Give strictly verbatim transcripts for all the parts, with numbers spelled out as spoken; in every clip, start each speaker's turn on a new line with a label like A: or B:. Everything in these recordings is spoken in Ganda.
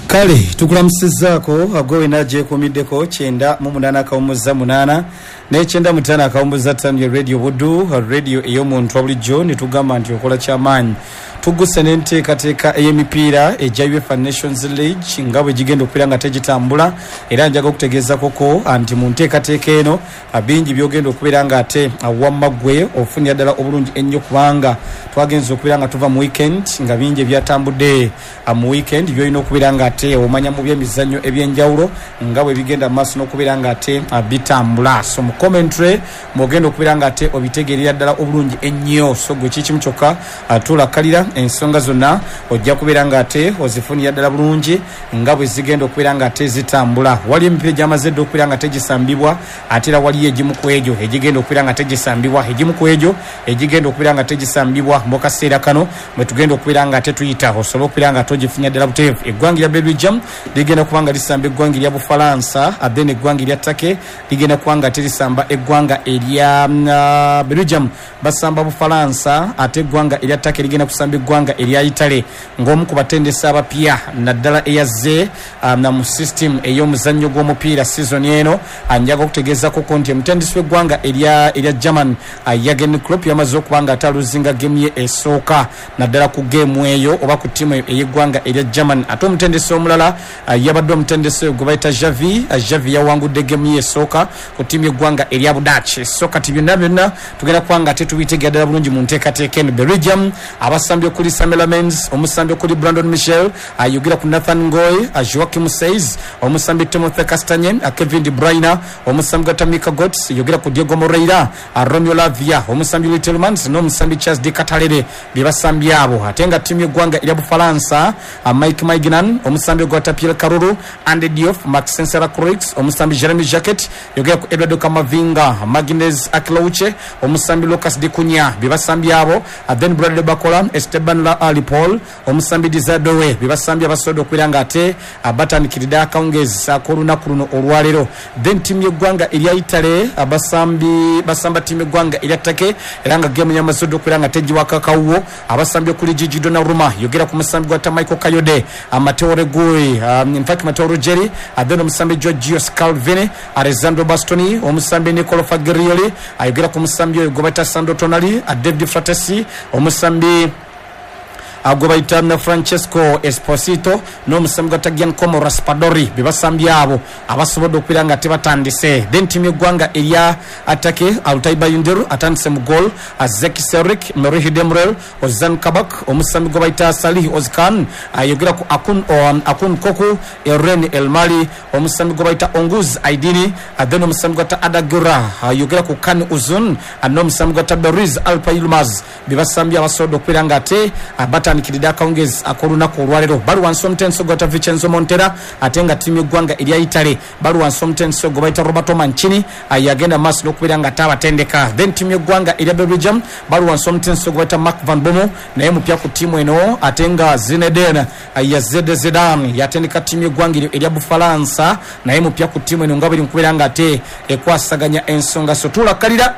A: Kale tukulamusizzaako agwe naje komiddeko kyenda mu munana akawumuza munana n'ekyenda mutana akawumuza ttaano ya radio Buddu radio ey'omuntu bulijjo ne tugamba nti okola kyamaanyi tuguse n'enteekateeka ey'emipiira egya UEFA Nations League nga bwe gigenda okubeera nga tegitambula era njaga okutegeeza koko anti mu nteekateeka eno bingi byogenda okubeera nga ate awamma gwe ofunira ddala obulungi ennyo kubanga twagenza okubeera nga tuva mu weekend nga bingi ebyatambudde mu weekend byolina okubeera nga ate omanya mu byemizannyo ebyenjawulo nga bwe bigenda maaso n'okubeera nga ate bitambula so mu commentary mwogenda okubeera nga ate obitegeerera ddala obulungi ennyo so gwe kikimu kyokka tulakkalira ensonga zonna ojja kubeera nga ate ozifunira ddala bulungi nga bwe zigenda okubeera nga ate zitambula wali emipiira gy'amaze dda okubeera nga tegisambibwa ate era waliyo egimu ku egyo egigenda okubeera nga tegisambibwa egimu ku egyo egigenda okubeera nga tegisambibwa mu kaseera kano mwe tugenda okubeera nga ate tuyita osobola okubeera nga togifunya ddala buteevu eggwanga lya Belgium ligenda kuba nga lisamba eggwanga lya Bufalansa then eggwanga lya Turkey ligenda kuba nga terisamba eggwanga erya uh, Belgium basamba Bufalansa ate eggwanga erya Turkey ligenda kusamba eggwanga erya Italy ng'omu ku batendesa abapya naddala eyazze um, na mu system ey'omuzannyo gw'omupiira season eno anjaga okutegeeza koko nti emutendesi w'eggwanga erya erya German uh, Jurgen Klopp yamaze okuba nga ataluzinga game ye esooka naddala ku game eyo oba ku timu ey'eggwanga erya German ate omutendesi omulala uh, yabadde omutendesi gwe bayita Xavi uh, Xavi yawangudde game ye esooka ku timu y'eggwanga erya Budachi so kati byonna byonna tugenda kuba nga ate tubitegeera ddala bulungi mu nteekateeka eno Belgium abasambi okuli Samuel Lamens omusambi okuli Brandon Michel ayogera uh, ku Nathan Ngoy uh, Joachim Saiz omusambi Timothy Castagne uh, Kevin De Bruyne omusambi Gatamika Gots yogera ku Diego Moreira uh, Romeo Lavia omusambi Littelmans n'omusambi Charles De Catalere bebasambi abo ate nga timu y'eggwanga erya Bufalansa uh, Mike Maignan omusambi gwa Pierre Karuru Andy Diouf Maxence Lacroix omusambi Jeremy Jacquet yogera ku Eduardo Camavinga Magnez Akilauche omusambi Lucas De Cunha bebasambi abo uh, then Bradley Bacola Esteban La Ali Paul omusambi Dizadowe bebasambi abasodo okubeera nga ate abatandikirira akawungezi ak'olunaku luno olwaleero then timu y'eggwanga erya Italy abasambi basamba timu y'eggwanga erya Turkey era nga game y'amasodo okubeera nga tegiwaka kawuwo abasambi okuli Gigi Donnarumma yogera ku musambi gwa Michael Kayode Matteo Regui um, in fact Matteo Ruggeri then omusambi Giorgio Scalvini Alessandro Bastoni omusambi Nicolo Fagioli ayogera ku musambi oyo gwe bayita Sandro Tonali David Fratesi omusambi agwe bayita na Francesco Esposito n'omusambi gwa Giancomo Raspadori bebasambi abo abasobodde okubeera nga tebatandise then timu y'eggwanga erya Atake Altay Bayindir atandise mu goal Zeki Serik Merih Demrel Ozan Kabak omusambi gwe bayita Salih Ozkan ayogera ku Akun um, Akun Koku Eren Elmali omusambi gwe bayita Onguz Aidini then omusambi gwa Adagira ayogera ku Kan Uzun n'omusambi gwa Beriz Alpa Yilmaz bebasambi abasobodde okubeera nga ate abata nikirida akawungezi ak'olunaku olwaleero baluwansi omutenso gwa Vincenzo Montella ate nga timu y'eggwanga erya Italy baluwansi omutenso gwe bayita Roberto Mancini yagenda maaso n'okubeera nga tabatendeka then timu y'eggwanga erya Belgium baluwansi omutenso gwe bayita Mark van Bommel naye mupya ku timu eno ate nga Zinedine Yazid Zidane yatendeka timu y'eggwanga erya Bufalansa naye mupya ku timu eno nga biri mukubeera nga ate ekwasaganya ensonga so tulakkalira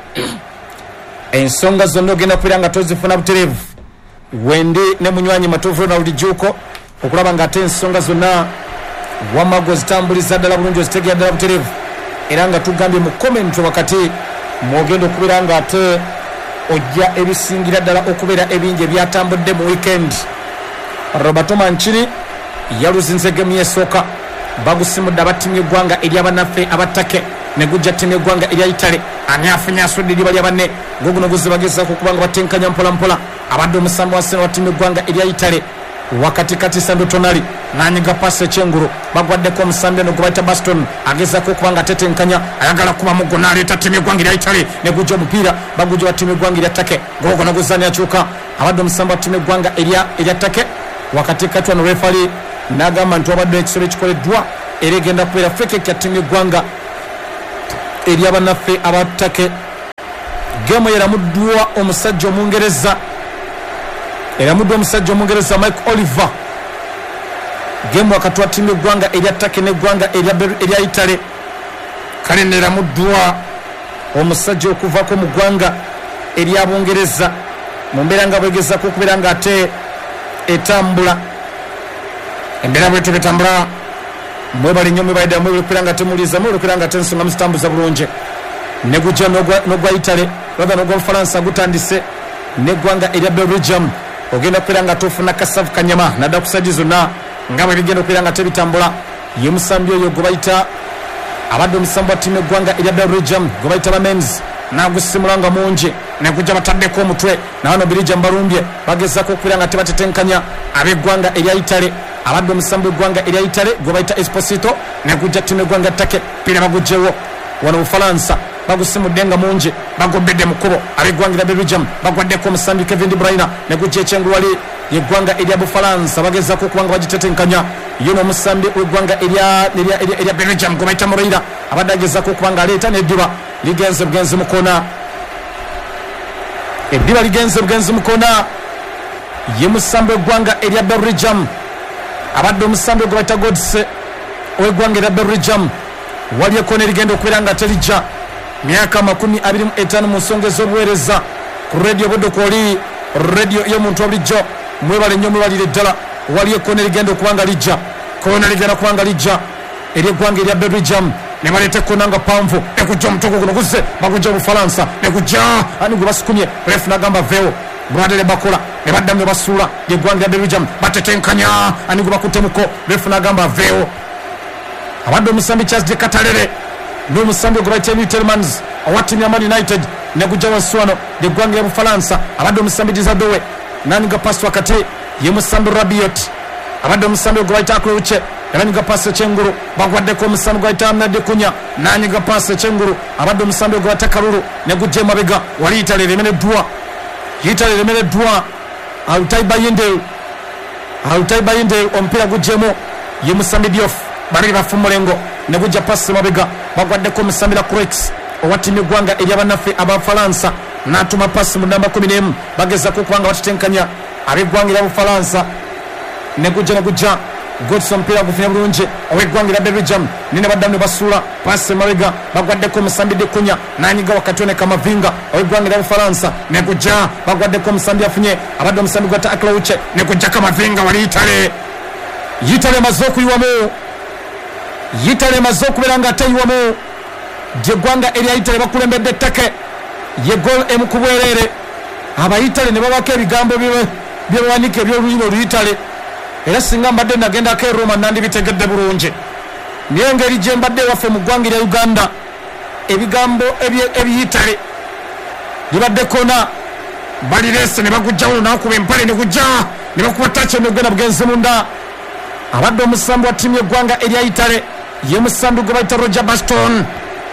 A: ensonga zonna ogenda kubeera nga tozifuna butereevu wendi ne munywanyi matuufu na bulijjuko okulaba nga ate ensonga zonna wamago zitambuliza ddala bulungi ozitegeera ddala butereevu era nga tugambye mu komenti wakati mwogenda okubeera nga ate ojja ebisingira ddala okubeera ebingi ebyatambudde mu weekend Roberto Mancini yaluzinze gemu y'esooka bagusimudde abatimu y'eggwanga ery'abannaffe abattake ne gujja timu y'eggwanga erya Italy ani afunye asudde eriba lya banne goguno guzibagezaako okuba nga batenkanya mpola mpola abadde omusambi wa sseno wa timu y'eggwanga erya Italy wakati kati Sandro Tonali nanyiga pasi ekyengulu bagwaddeko omusambi eno gwe bayita Baston agezaako okuba nga tetenkanya ayagala kuba muggo n'aleeta timu y'eggwanga erya Italy ne gujja omupiira bagujja wa timu y'eggwanga erya Turkey gogo naguzaani akyuka abadde omusambi wa timu y'eggwanga erya erya Turkey wakati kati wano refali n'agamba nti wabadde ekisolo ekikoleddwa era egenda kubeera free ya timu y'eggwanga ery'abannaffe abattake gemu eramuddwa omusajja omungereza eramuddwa omusajja omungereza Mike Oliver gemu wakati wa timu y'eggwanga erya Turkey n'eggwanga erya Italy kale neramuddwa omusajja okuvaako mu ggwanga ery'abongereza mu mbeera nga bwegezaako okubeera nga ate etambula Endera bwetu betambula mwebali nnyo mwebalidde mwebali nga temuliza mwebali nga tensonga musitambuza bulungi ne gujja n'ogwa Italy laba n'ogwa Bufalansa gutandise n'eggwanga erya Belgium ogenda okubeera nga tofuna kasavu kanyama nadda kusajja zonna nga bwe bigenda okubeera nga tebitambula ye musambi oyo gwe bayita abadde omusambi wa ttiimu eggwanga erya Belgium gwe bayita bamens n'agusimula nga mungi ne gujja bataddeko omutwe nawano Belgium balumbye bagezaako okubeera nga tebatetenkanya ab'eggwanga erya Italy abadde omusambi w'eggwanga erya Italy gwe bayita Esposito ne gujja ttiimu eggwanga Take pira bagugjewo wano Bufalansa bagusimudde nga mungi bagobbedde mu kkubo ab'eggwanga erya Belgium bagwaddeko omusambi Kevin De Bruyne ne gujja ekyengulu wali yeggwanga erya Bufalansa bagezaako okuba nga bagitetenkanya ye n'omusambi w'eggwanga erya Belgium gwe bayita Moreira abadde agezaako okuba nga aleeta n'eddiba ligenze bugenzi mu koona eddiba ligenze bugenzi mu koona ye musambi w'eggwanga erya Belgium abadde omusambi gwe bayita Godse ow'eggwanga erya Belgium wali ekoona erigenda okubeera nga terijja myaka makumi abiri mu etaano mu nsonga ez'obuweereza ku radio Bodokooli radio y'omuntu obulijjo mwebale nnyo mwebalire ddala wali ekoona erigenda okuba nga lijja koona ligenda kuba nga lijja ery'eggwanga erya Belgium ne baleeta ekkoona nga panvu ekujja omutoko guno guzze bagujja Bufalansa ne gujja ani gwe basukumye refu n'agamba veewo bwadere bakola ne baddamu ne basuula yeggwanga erya Belgium batetenkanya ani gwe bakuttemuko refu n'agamba veewo abadde omusambi Charles de Katalere n'omusambi gwe bayita Newtelmans owa ttiimu ya Man United ne gujja wansi wano yeggwanga erya Bufalansa abadde omusambi Dizadowe n'aniga pasi wakati ye musambi Rabiot abadde omusambi gwe bayita Akleuche n'aniga pasi ekyengulu bagwaddeko omusambi gwe bayita Amnade Kunya n'aniga pasi ekyengulu abadde omusambi gwe bayita Kalulu ne gujja emabega wali Italy eremereddwa Italy eremereddwa Altai Bayinde Altai Bayinde omupiira gujjemu ye musambi Diouf babiri bafu mulengo ne gujja pasi mabega bagwaddeko omusambi la Croix owa ttiimu eggwanga ery'abannaffe Abafalansa n'atuma pasi mu namba kumi n'emu bagezaako okuba nga batetenkanya ab'eggwanga erya Bufalansa ne gujja ne gujja Godson omupiira gufunye bulungi ow'eggwanga erya Belgium nine baddamu ne basuula pasi mabega bagwaddeko omusambi De Kunya n'anyiga wakati ne Kamavinga ow'eggwanga erya Bufalansa ne gujja bagwaddeko omusambi afunye abadde omusambi gwata Akleuche ne gujja Kamavinga wali Italy Italy emaze okuyiwamu Italy emaze okubeera nga atayiwamu gyeggwanga erya Italy bakulembedde Take ye gol emu ku bwereere Abayitale ne babako ebigambo byebawanika ebyolulimi oluyitale era singa mbadde nagendako e Roma nandi bitegedde bulungi naye engeri gye mbadde waffe mu ggwanga lya Uganda ebigambo ebiyitale libadde kona balirese ne bagujjawo nakuba empale ne gujja ne bakuba tachi emigwena bugenzi munda abadde omusambi wa ttiimu y'eggwanga erya Italy ye musambi gwe bayita Roger Baston.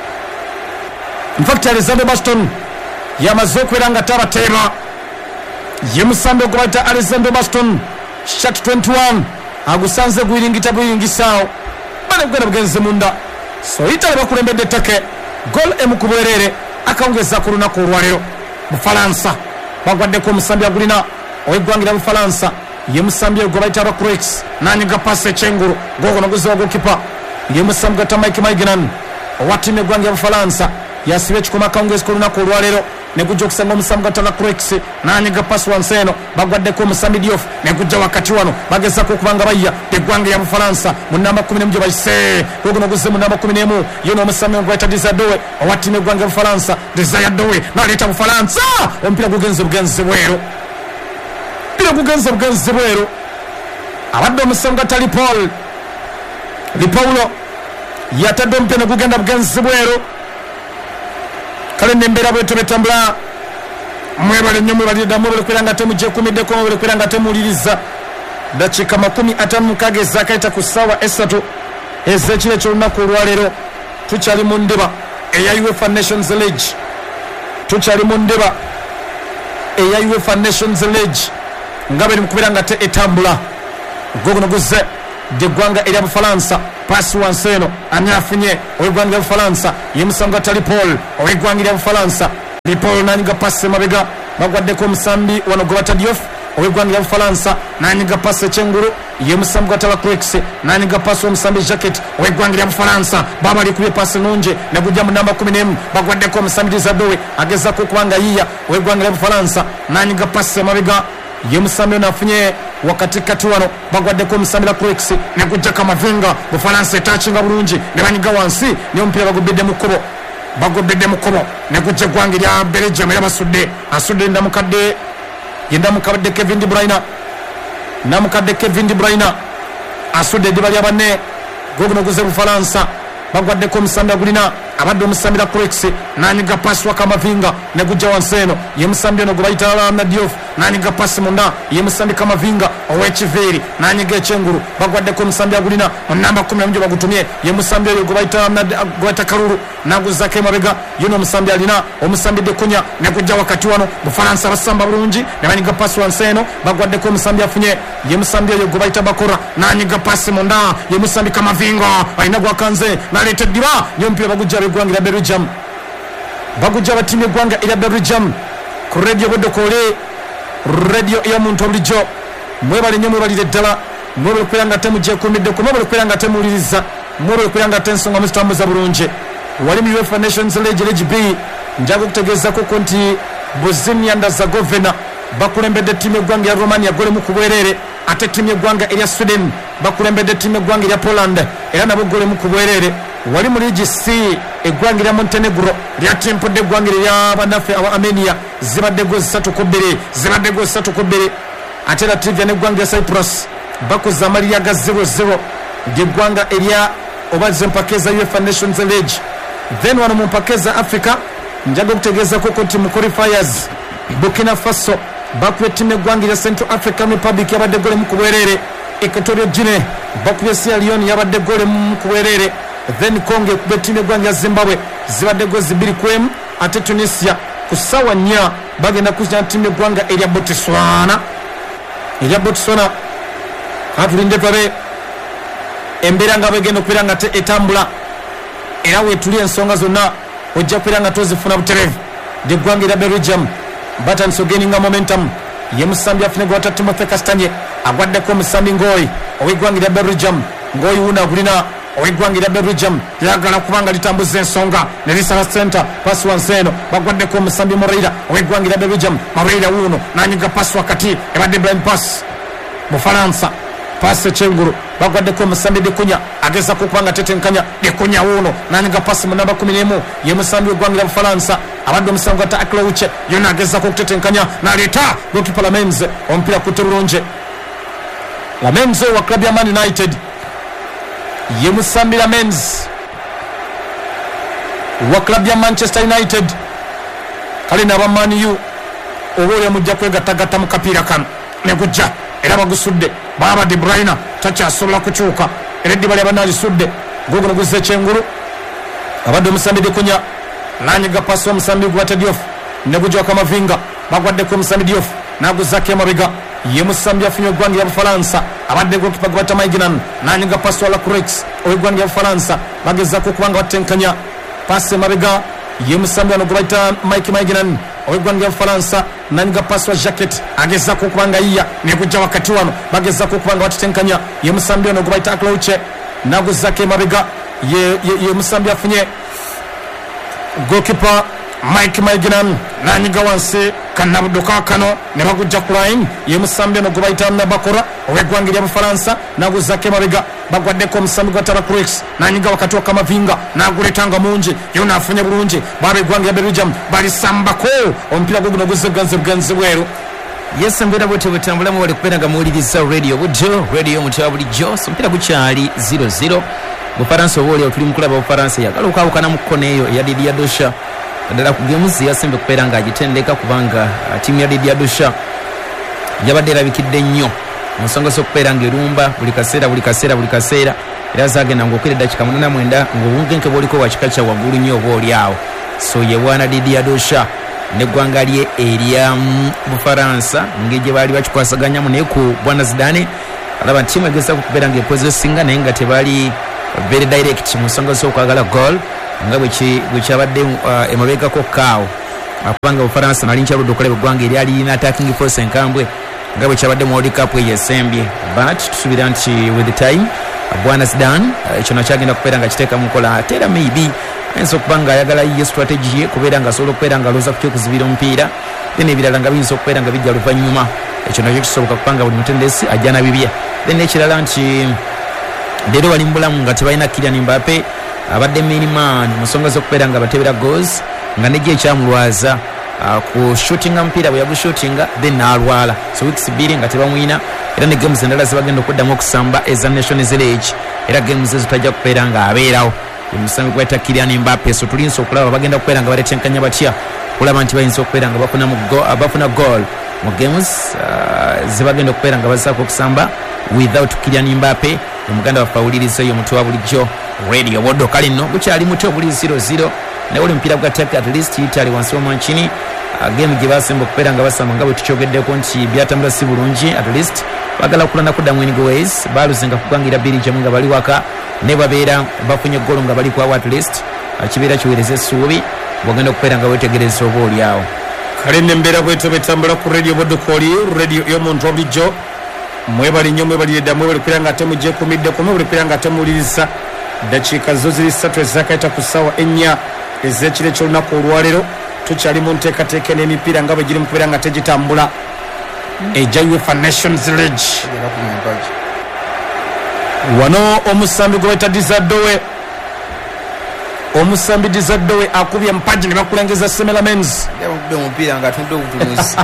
A: In fact Alexander Baston yamaze okubeera nga tabateeba ye musambi gwe bayita Alexander Baston shot twenty-one agusanze guyiringita buyingisaawo bane gwena bugenzi munda so Italy bakulembedde Take gol emu ku bwereere akawungeza ku lunaku olwaleero Bufalansa bagwaddeko omusambi agulina ow'eggwanga lya Bufalansa ye musambi gwe bayita Croix n'anyiga pasi ekyengulu gogono guziwa gokipa ye musambi gata Mike Maignan owa ttiimu eggwanga lya Bufalansa yasiba ekikoma akawungezi ku lunaku olwaleero ne gujja okusanga omusambi gata Croix n'anyiga pasi wansi eno bagwaddeko omusambi Diouf ne gujja wakati wano bagezako okubanga bayya eggwanga lya Bufalansa mu namba kumi n'emu gye bayise gogono guze mu namba kumi n'emu ye n'omusambi gwe bayita Desire Doué owa ttiimu eggwanga lya Bufalansa Desire Doué n'aleeta Bufalansa omupiira gugenze bugenzi bweru omupiira gugenze bugenzi bweru abadde omusambi gata Paul Paulo yatadde omupiira ne gugenda bugenzi bweru kale nembeera bwetu betambula mwebale nnyo mwebalidda mwebale kwera nga temugyeekumiddeko mwebale kwera nga temuwuliriza dakiika makumi ataano mukaaga ezakayita ku ssaawa esatu ez'ekiro ekyolunaku olwaleero tukyali mu ndeba eya UEFA Nations League tukyali mu ndeba eya UEFA Nations League nga beri mu kubeera nga te etambula gogono guzze gyeggwanga erya Bufalansa pasi wansi eno ani afunye ow'eggwanga lya Bufalansa ye musambi gata Paul ow'eggwanga lya Bufalansa Paul n'anyiga pasi emabega bagwaddeko omusambi wano gwe bata Diouf ow'eggwanga lya Bufalansa n'anyiga pasi ekyengulu ye musambi gata Croix n'anyiga pasi omusambi Jacket ow'eggwanga lya Bufalansa baba alikubye pasi nungi ne gujja mu namba kumi n'emu bagwaddeko omusambi Desire Doué agezako okuba nga yiya ow'eggwanga lya Bufalansa n'anyiga pasi emabega ye musambi nafunye wakati kati wano bagwaddeko musambira Crux ne kujja Kamavinga Bufalansa etachinga bulungi ne banyiga wansi ne omupiira bagobedde mu kkubo bagobedde mu kkubo ne kujja gwange lya Belgium era basudde asudde ndamukadde yenda mukabadde Kevin De Bruyne namukadde Kevin De Bruyne asudde dibali abanne gogono guze Bufalansa bagwaddeko musambira gulina abadde omusambira Crux nanyiga pasi wa Kamavinga ne gujja wanseno ye musambi no gubayita na Diouf nanyiga pasi munda ye musambi Kamavinga owechiveri nanyiga echenguru bagwaddeko musambira gulina namba kumi na moja bagutumye ye musambi yo gubayita na gubayita Karuru naguzake mabega yuno musambi alina omusambi de kunya ne kujja wakati wano Bufalansa basamba bulungi ne banyiga pasi wanseno bagwaddeko musambi afunye ye musambi yo gubayita Bakora nanyiga pasi munda ye musambi Kamavinga aina gwakanze nalete diba yompira bagujja begwangira Belgium bagujja batimye gwanga ila Belgium ku radio bodokole radio ya muntu obulijo mwebale nyo mwebali ddala mwebale kwanga temuje kumidde ku mwebale kwanga temuliriza mwebale kwanga tensonga mutambuza bulunje wali mu UEFA Nations League League B njago kutegeza ko konti Bosnia and Herzegovina bakulembedde timu gwanga ya Romania gole mu kubwerere ate timu gwanga ila Sweden bakulembedde timu gwanga ila Poland era nabo gole mu kubwerere wali mu League C egwangira Montenegro lya tempo de gwangira ya banafe aba Armenia zibadde go zisatu ku bbiri zibadde go zisatu ku bbiri ate Latvia ne gwangira Cyprus bakoza Maria ga zero zero de gwanga elia obaze mpakeza UEFA Nations League then wana mpakeza Africa njago kutegeza ko konti mu qualifiers Burkina Faso bakwe timu gwangira Central African Republic yabadde gole mu kubwerere Equatorial Guinea bakwe Sierra Leone yabadde gole mu kubwerere then Congo kubetime gwangira Zimbabwe zibadde go zibiri kwem ate Tunisia kusawa nya bagenda kujja timu gwanga elia Botswana elia Botswana atulinde pare embera nga bagenda kwiranga te etambula era wetulie ensonga zonna ojja kwiranga tozifuna buterevu de gwangira Belgium batan so gaining a momentum ye musambi afune gwata Timothy Kastanye agwadde ko musambi Ngoyi owegwangira Belgium Ngoyi una kulina owegwangira Belgium yagala kubanga litambuze ensonga ne lisala center pass wanseno bagwadde ko musambi Moreira owegwangira Belgium Moreira uno nanyiga pass wakati ebadde blind pass Bufalansa pass chenguru bagwadde ko musambi de kunya ageza kupanga tetenkanya de kunya uno nanyiga pass mu namba kumi n'emu ye musambi gwangira Bufalansa abadde omusango ata Aklouche yona ageza ko tetenkanya na leta gokipa Lamenze ompira kuturunje Lamenze wa club ya Man United ye musambi Lamenze wa club ya Manchester United kale na ba Man U obole mujja kwegatagata mu kapira kan ne kujja era bagusudde baba De Bruyne tacha sola kuchuka eredi bali abanazi sudde gogo guze chenguru abadde omusambi de kunya nanyiga paso omusambi gwata Diouf ne kujja Kamavinga bagwadde ko omusambi Diouf naguzake mabega ye musambi afunyo gwangi ya Bufalansa abadde go kipa gwata Maignan nanyiga paso ala Crux oyegwangi ya Bufalansa bageza ko kubanga batenkanya passe mabega ye musambi ano gwaita Mike Maignan oyegwangi ya Bufalansa nanyiga paso jacket ageza ko kubanga iya ne kujja wakati wano bageza ko kubanga batenkanya ye musambi ano gwaita Aklouche naguzake mabega ye ye, ye musambi afunye goalkeeper Mike Maignan nanyiga wansi kanabuduka kano ne bagujja line ye musambi no gubaita na Bakora owegwangira Bufalansa naguzake mabega bagwadde ko musambi gwa Tara Crux nanyiga wakati wa Kamavinga naguletanga munje yona afunye bulungi babe gwangira Belgium bali sambako ompira guguno guze ganze ganze bweru
B: yes mbera bote butambula mu wali kupenda ga muuliriza radio bujo radio mutabuli jo mpira kuchali zero zero Bufaransa woli otuli mukula ba Bufaransa yagala ukawukana mu kone eyo ya Didier Deschamps ndala kugemuzi yasembe kupera nga agitendeka kubanga uh, timu ya Didier Deschamps yabadde erabikidde nnyo musonga so kupera nga erumba buli kaseera buli kaseera buli kaseera era zagenda ng'okere dakika munana na mwenda ng'obunkenke bwoliko wakikacha waggulu nnyo oba oli awo so yewaana Didier Deschamps neggwanga lye erya mm, Bufaransa ngeri gye baali bakikwasaganyamu naye ku bwana Zidane alaba timu egesa kupera nga epozesinga naye nga tebali very direct musonga so kwagala goal nga bwe kyabadde uh, emabegako kaawo akubanga Bufaransa nali nkyaludde okulaba eggwanga eryali lina attacking force enkambwe nga bwe kyabadde mu World Cup eyesembye but tusubira nti with the time bwana Zidane ekyo uh, nakyagenda kubeera nga kiteeka mu nkola ate era maybe ayinza okuba nga ayagala ye strategy ye kubeera nga asobola okubeera nga alooza ku kyokuzibira omupiira then ebirala nga biyinza okubeera nga bijja luvannyuma ekyo nakyo kisoboka kupanga buli mutendesi ajjana bibye. Then ekirala nti leero bali mu bulamu nga tebalina Kylian Mbappe abadde main man mu nsonga z'okubeera nga batebera goals nga nejja ekyamulwaza uh, ku shootinga mpira bwe yagushootinga then n'alwala so weeks bbiri nga tebamwina era ne games endala zibagenda okuddamu okusamba eza Nations League era games ezo tajja kubeera nga abeerawo omusambi gwayita Kylian Mbappe so tulinza okulaba bagenda kubeera nga baletenkanya batya kulaba nti bayinza okubeera nga bafuna go, uh, bafuna goal mu games uh, zibagenda okubeera nga bazaako okusamba without Kylian Mbappe omuganda wafawuliriza eyo omutwe wa bulijjo radio bodo kale nno gukyali muto buli zero zero naye oli omupiira gugateeka at least Italy wansi w'omankini uh, game gye basemba okubeera nga basamba nga bwe tukyogeddeko nti byatambula si bulungi at least bagala okulana kuddamu anyways baaluzenga kugangira bbiri gyamu nga bali waka ne babeera bafunye golo nga bali kwawo at least uh, kibeera kiweereza essuubi bwogenda okubeera nga weetegereza oba oli awo
A: kale nembeera bwetyo betambula ku radio bodo koli radio y'omuntu wa bulijjo mwebali nnyo mwebalire dda mwebali kubeera nga ate mugyekumiddeku mwebali kubeera nga ate muwuliriza dakiika zo ziri ssatu ezakayita ku ssaawa ennya ez'ekiro ekyolunaku olwaleero tukyali mu nteekateeka n'emipiira nga bwe giri mu kubeera nga tegitambula ejja UEFA Nations League wano omusambi gwe bayita Dizardowe omusambi Dizardowe akubye mpaji ne bakulengeza Semela Menz
B: omupiira nga atunudde obutunuzi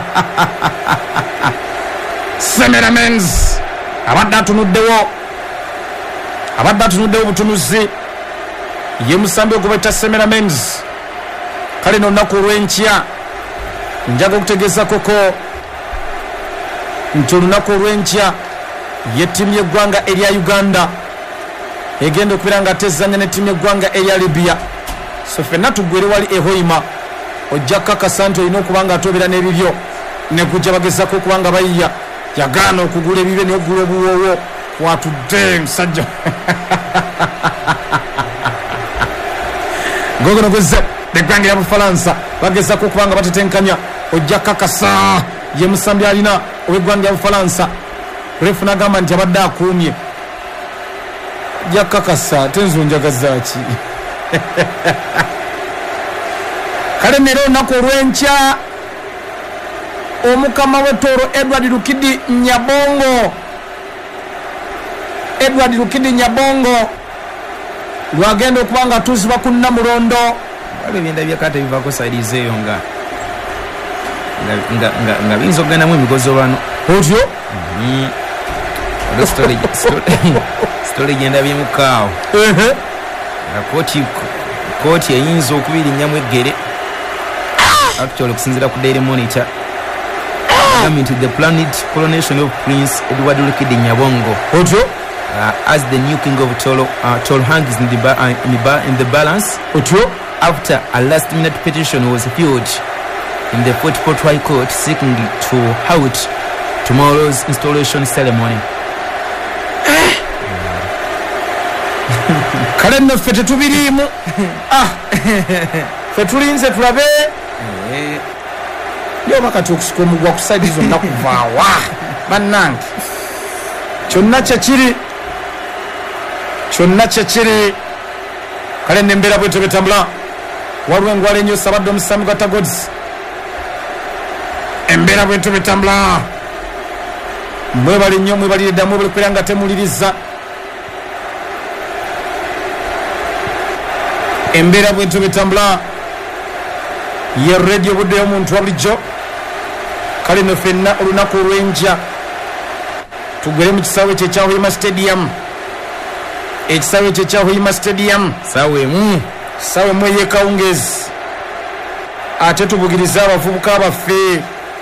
A: Semela Menz abadde atunuddewo abadde atunuddewo obutunuzi ye musambi gwe bayita Semela Menz kale n'olunaku olw'enkya njaga okutegeeza koko nti olunaku olw'enkya ye ttiimu y'eggwanga erya Uganda egenda okubeera nga tezanya ne ttiimu y'eggwanga erya Libya so ffenna tuggwere wali ehoima ojja kukakasa nti olina okuba nga atobeera n'ebibyo ne kujja bagezako okuba nga bayiya yagaana okugula ebibyo naye ogula obuwoowo watudde musajja ngogono gwezze eggwanga erya Bufalansa bagezako okuba nga batetenkanya ojja kukakasa ye musambi alina ow'eggwanga erya Bufalansa refu n'agamba nti abadde akuumye ojja kukakasa ate nze onjagazaaki kale nera olunaku olw'enkya omukama w'ettoolo Edward Lukidi Nyabongo Edward Lukidi Nyabongo lwagenda okuba nga atuuzibwa ku Namulondo
B: waliwo ebyenda byakate bivaako sairiza eyo nga nga biyinza okugendamu emigozo bano
A: otyo
B: sitole genda byemukaawo nga kooti eyinza okubirinyamu eggere actually okusinziira ku Daily Monitor agambye nti the planned coronation of Prince Edward Lukidi Nyabongo
A: otyo
B: uh, as the new king of Tolo uh, Tolo hangs in the, ba uh, in, the ba in the balance
A: otyo
B: after a last minute petition was filed in the Port Port High Court seeking to halt tomorrow's installation ceremony.
A: kale nno ffe tetubiriimu ah ffe tulinze tulabe yoba kati okusika omugwa ku saidi zonna kuvaawa bannange kyonna kyekiri kyonna kyekiri kale nembeera bwetyo betambula waliwo engwala ennyo sabadde omusambi gwa Tagods embeera bwetyo betambula mwebali nnyo mwebalire dda mwebali kubeera nga temuliriza embeera bwetyo betambula ye radio budde y'omuntu wa bulijjo kale no ffenna olunaku olw'enkya tugere mu kisaawe kye kya Hoima Stadium ekisaawe kye kya Hoima Stadium
B: saawa emu
A: saawa emu ey'ekawungeezi ate tubugiriza abavubuka baffe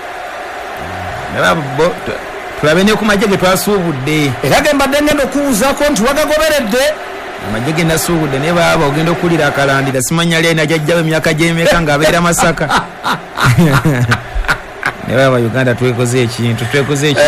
B: tulabe ne ku magye ge twasuubudde
A: era ge mbadde ngenda okubuuzaako nti wagagoberedde
B: amagye ge nasuubudde naye baaba ogenda okuwulira akalandira simanya ali alina jajjawo emyaka gy'emeka ng'abeera Masaka naye baaba Uganda twekoze ekintu twekoze ekintu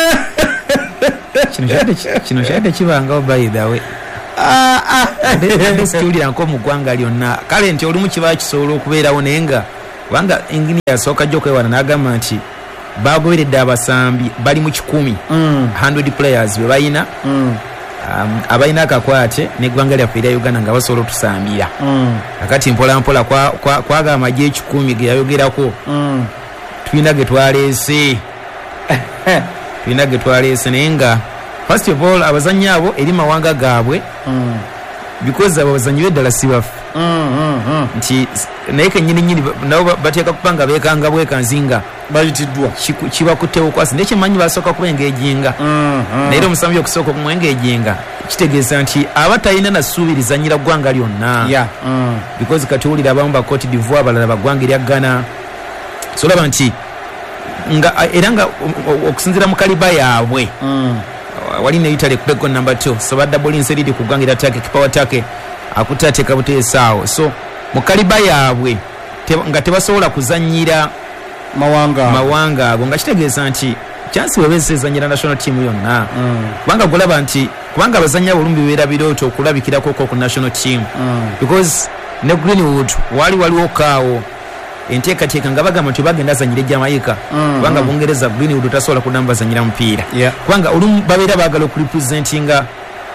B: kino kyadde kibangawo by the way ate sikiwulira nko mu ggwanga lyonna kale nti olumu kiba kisobola okubeerawo naye nga kubanga engini yasooka jjo okwewana n'agamba nti bagoberedde abasambi bali mu kikumi one hundred players be balina um, abalina akakwate n'eggwanga lyaffe erya Uganda nga basobola otusambira kakati mpola mpola kwaga amagye ekikumi ge yayogerako tulina ge twaleese tulina ge twaleese naye nga first of all abazannyi abo eri mawanga gaabwe
A: mm.
B: because abo abazannyi beddala si baffe
A: mm, mm, mm.
B: nti naye kenyini nyini nabo bateeka kupanga beekanga bwekanzinga
A: bayitiddwa
B: kibakuttewo kwasi naye kimanyi basooka kubengeejinga
A: mm, mm.
B: naye omusambi okusooka okumwengeejinga kitegeeza nti aba talina nasuubirizanyira ggwanga lyonna
A: yeah. mm.
B: because kati owulira abamu ba Cote d'Ivoire abalala baggwanga erya Ghana so olaba nti nga era nga okusinziira mu kaliba yaabwe
A: mm.
B: wali ne Italy kubeko number two so badda bolinse lidi kugwangira take kipawa take akutate kabuteesaawo so mu kaliba yaabwe te, nga tebasobola kuzanyira
A: mawanga
B: mawanga ago nga kitegeeza nti chance webezezanyira national team yonna
A: mm.
B: kubanga gulaba nti kubanga abazanya bulumbi beera birooto okulabikirako ko ku national team
A: mm.
B: because ne Greenwood wali waliwo kaawo enteekateeka nga bagamba nti bagenda azanyire Jamaica kubanga mm, Bungereza Greenwood tasobola kudamba azanyira mupiira
A: yeah.
B: kubanga olumu babeera baagala okurepresentinga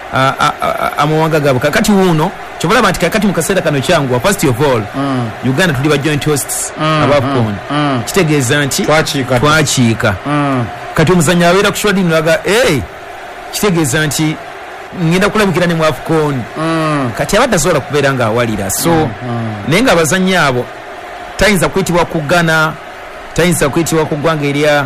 B: amawanga gaabwe kakati wuuno kyobalaba nti kakati mu kaseera kano kyangwa first of all
A: mm.
B: Uganda tuli ba joint hosts
A: mm,
B: abafcon
A: mm, mm.
B: kitegeeza nti
A: twakiika
B: twakiika
A: mm.
B: kati omuzannyi abeera ku shwadini laga hey, kitegeeza nti ngenda kulabikira ne mu afcon
A: mm.
B: kati abadde asobola kubeera nga awalira so
A: mm, mm.
B: naye nga abazannyi abo tayinza kuyitibwa kugana tayinza kuyitibwa ku ggwanga erya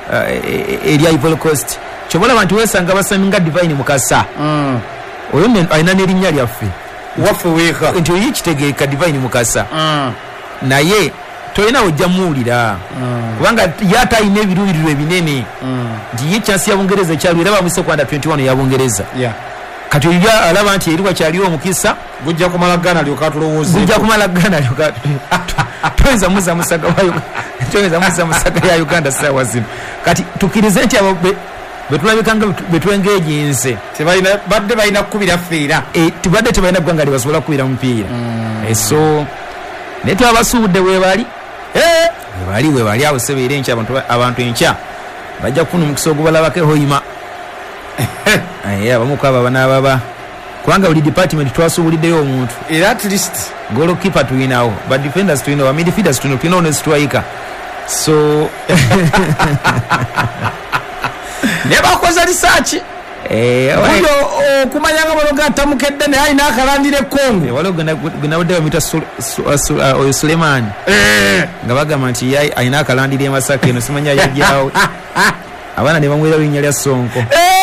B: uh, erya Ivory Coast kyobalaba nti weesanga basami nga Divine Mukasa
A: mm.
B: oyo alina n'erinnya lyaffe
A: waffe weeka
B: nti oyo kitegeeka Divine Mukasa
A: mm.
B: naye tolina ojja muwulira
A: mm.
B: kubanga yate alina ebiruubirirwa ebinene
A: mm.
B: nti ye chansi ya Bungereza ekyaliwo era bamwise ku under twenty one ya Bungereza
A: yeah.
B: kati oyo alaba nti eri wakyaliwo omukisa
A: gujja kumala Ghana lyoka tulowooze
B: gujja kumala Ghana lyoka toyinza muza musaga wayo toyinza muza musaga ya Uganda sawa zino kati tukirize nti abo betulabikanga betwengeejinze
A: tebalina badde balina kukubira feera
B: e, tubadde tebalina ggwanga libasobola kukubira mupiira
A: mm.
B: e, so naye twabasuubudde weebali e, webali webali awo sebeera enkya abantu, abantu enkya bajja kufuna omukisa ogubalabako hoima aye abamuku abo banaababa kubanga buli department twasuubuliddeyo omuntu
A: era at least
B: goalkeeper tulinawo ba defenders tulinawo ba midfielders tulinawo tulinawo ne striker so ne bakoze research eh oyo okumanya nga balo gatamukedde ne alina akalandire Kongo walo gena wadde bamita oyo Suleiman eh nga bagamba nti yai alina akalandire Masaka eno simanya yajjawo abana ne bamwera linnya lya Sonko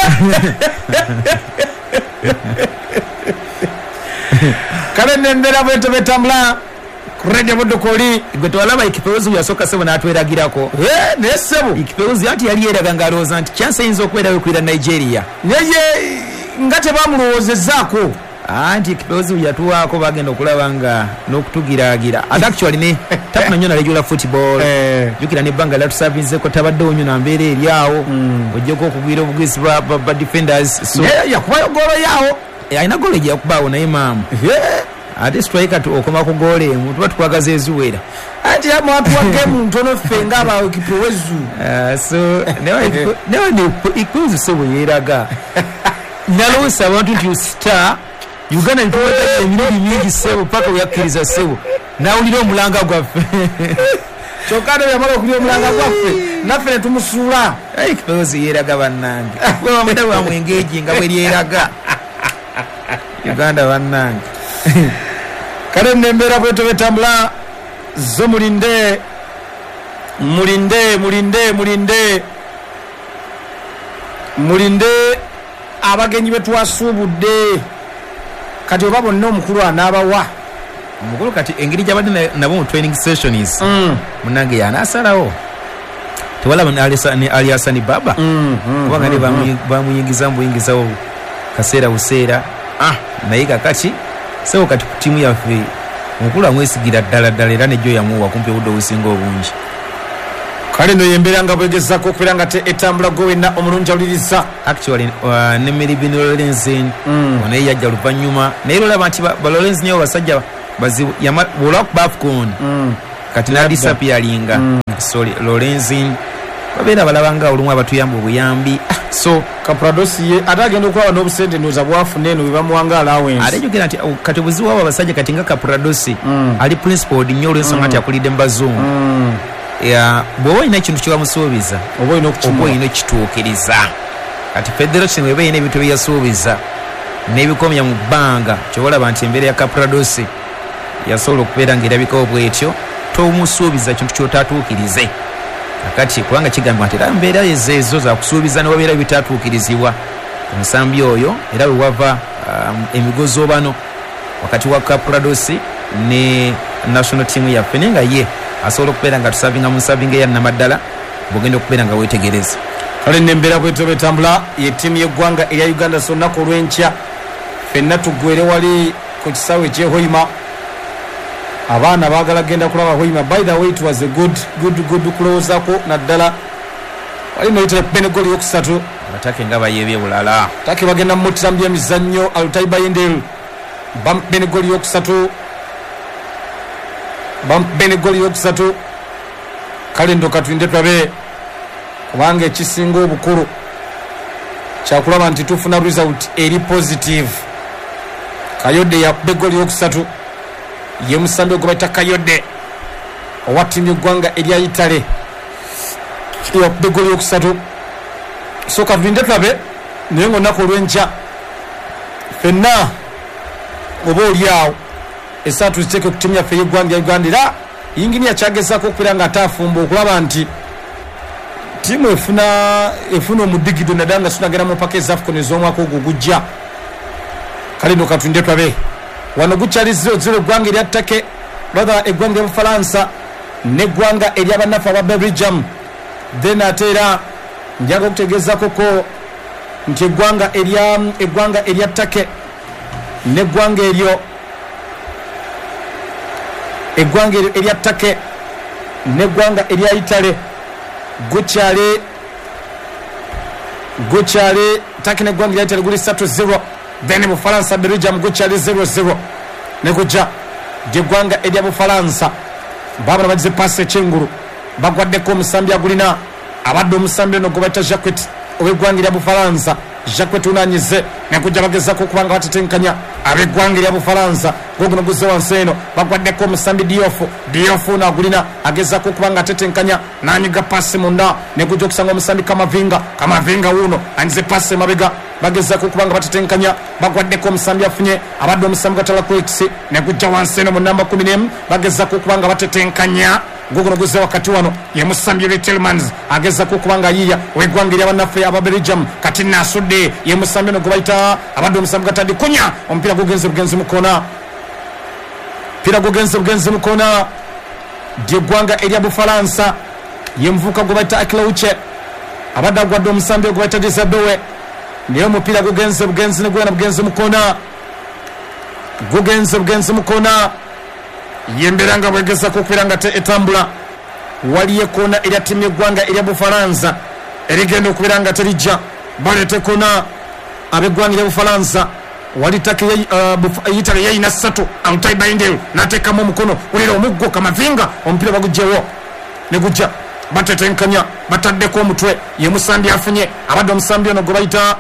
A: kale nembera bweto betambula kurede bodo koli
B: gweto alaba ikipeuzi yasoka sebo natweragirako
A: eh nesebo
B: ikipeuzi ati yali eraga ngaloza nti chance inzo kwera kwira Nigeria
A: yeye ngate bamulowozezako
B: anti ikipeuzi yatuwako bagenda okulaba nga n'okutugiragira ati actually ne tapuna nyona regular football
A: eh
B: jukira ne banga la tusavinze ko tabadde onyo na mbere eryawo
A: mm.
B: ojjeko okugwira obugezi ba, ba, ba defenders so
A: yeah, yakubayo golo yawo
B: alina golo ejja kubaawo naye maamu
A: yeah.
B: ate striker tu okoma ku golo emu tuba tukwagaza eziwera
A: ati amwatu wa game ntono fenga aba kipowezu
B: uh, so newa newa ne ikuzi sebo yeraga nalosa abantu nti star Uganda ntuwa emiliri mingi sebo paka uyakkiriza sebo nawulira omulanga gwaffe
A: chokado yamala okulya omulanga gwaffe naffe ne tumusuula
B: ai kipowezu yeraga bannange gwe bamuda bwa mwengeji nga bwe lyeraga Uganda bannange
A: kale nembera bweto betambula zo mulinde mulinde mulinde mulinde mulinde abagenyi betwasuubudde kati oba bonna omukulu anaabawa
B: omukulu kati engeri gyabadde nabo mu training sessions
A: mm.
B: munange yanasalawo tewalaba aliasani baba
A: mm, mm,
B: kubanga ne
A: mm,
B: bamuyingiza mbuyingizawo kaseera buseera ah, naye kakati sebo kati ku tiimu yaffe omukulu amwesigira ddala ddala era nejjo yamuwa kumpi obudde obusinga obungi
A: kale no yembera nga bwegezako okubeera nga etambula gwe wenna omulungi awuliriza
B: actually uh, ne Melvin Lorenzen
A: mm.
B: naye yajja luvannyuma naye olaba nti balorenzi nyo basajja bazibu olwa ku bafcon
A: mm.
B: kati nadisappearinga mm. sorry Lorenzen babeera balabanga olumu abatuyamba obuyambi so
A: Kapradosi ye ate agenda okulaba n'obusente ndowooza bwafuna eno bwe bamuwanga allowance
B: ate jogera nti kati obuzibu abo abasajja kati nga Kapradosi
A: mm.
B: ali principled nnyo olw'ensonga nti akulidde mu bazungu
A: mm.
B: ya bwoba olina ekintu kyebamusuubiza
A: oba
B: olina okituukiriza. Kati federation weba erina ebintu byeyasuubiza n'ebikomya mu bbanga kyobalaba nti embeera ya Capradosi yasobola okubeera ng'erabikawo bwetyo, tomusuubiza ekintu kyotatuukirize. Kakati kubanga kigamba nti era mbeera ezeezo zakusuubiza newabeera bitatuukirizibwa omusambi oyo, era we wava um, emigozo bano wakati wa Capradosi ne national team yaffe naye nga ye asobola okubeera nga tusavinga mu nsavinga eya Namaddala bwogenda okubeera nga weetegereza.
A: Kale nembeera bwetyo betambula ye ttiimu y'eggwanga erya Uganda so nnaku olw'enkya ffenna tuggwere wali ku kisaawe ky'ehoima. Abaana baagala genda kulaba hoima. By the way, it was a good good good kulowoozaako naddala wali noyitire bene goli yokusatu
B: abatake nga bayeebye bulala
A: take bagenda mumutira mu byemizannyo Alutaiba Yendel bamp bene goli yokusatu bamp bene goli yokusatu. Kale ndo katwinde twabe kubanga ekisinga obukulu kyakulaba nti tufuna result eri positive. Kayode ya begoli yokusatu ye musambi ogweta Kayode owa ttiimu y'eggwanga erya Italy ya begoli yokusatu. So katwinde twabe naye ng'olunaku olw'enkya ffenna oba oliawo esatu ziteeke ku ttiimu yaffe y'eggwanga ya Uganda. Era yingini yakyagezaako okubeera nga ataafumba okulaba nti ttiimu efuna efuna omudigido naddala nga sunagenda mu paka ez'Afcon ez'omwaka ogwo gujja. Kale no katwinde twabe wano gukyali zero zero eggwanga erya Ttake rather eggwanga ery'Obufalansa n'eggwanga ery'abannaffe aba Belgium. Then ate era njaga okutegeezako ko nti eggwanga erya eggwanga erya Ttake n'eggwanga eryo eggwanga eryo erya Ttake n'eggwanga erya Italy gukyali gukyali Ttake n'eggwanga erya Italy guli three zero. Then Bufalansa Belgium gukyali zero zero ne kujja eggwanga erya Bufalansa babana bagize passe ekyengulu bagwaddeko omusambi agulina abadde omusambi ono gwebayita Jacquet ow'eggwanga erya Bufalansa. Jacquet unanyize nekujja bagezako okubanga batetenkanya ab'eggwanga erya Bufalansa goguno guzze wansi eno bagwaddeko omusambi Diofu Diofu ono agulina agezako okubanga atetenkanya nanyiga passe munda nekujja okusanga omusambi Kamavinga Kamavinga wuno anyize passe mabega bagezako okubanga batetenkanya bagwaddeko omusambi afunye abadde omusambi Gatala Kwekisi nekujja wansi eno mu namba kumi n'emu bagezako okubanga batetenkanya goguno guzze wakati wano ye musambi Retelmans agezako okubanga yiya ow'eggwanga erya bannaffe aba Belgium kati nasudde ye musambi ono gwebayita abadde omusambi Gatadi Kunya omupiira gugenze bugenzi mu koona mpira gugenze bugenzi mu koona ly'eggwanga erya Bufalansa ye muvubuka gwebayita Akilauche abadde agwadde omusambi gwebayita Dizadowe naye omupiira gugenze bugenzi ne gwena bugenzi mu koona gugenze bugenzi mu koona yembeera nga bwegezako okubeera nga etambula waliyo ekoona erya ttiimu y'eggwanga erya Bufalansa erigenda okubeera nga terijja baleeta ekoona ab'eggwanga erya Bufalansa wali Ttake uh, Italy yayina ssatu Alutaiba Yendel n'ateekamu omukono ulira omuggo Kamavinga omupiira bagugjewo ne gujja batetenkanya bataddeko omutwe ye musambi afunye abadde omusambi ono gwe bayita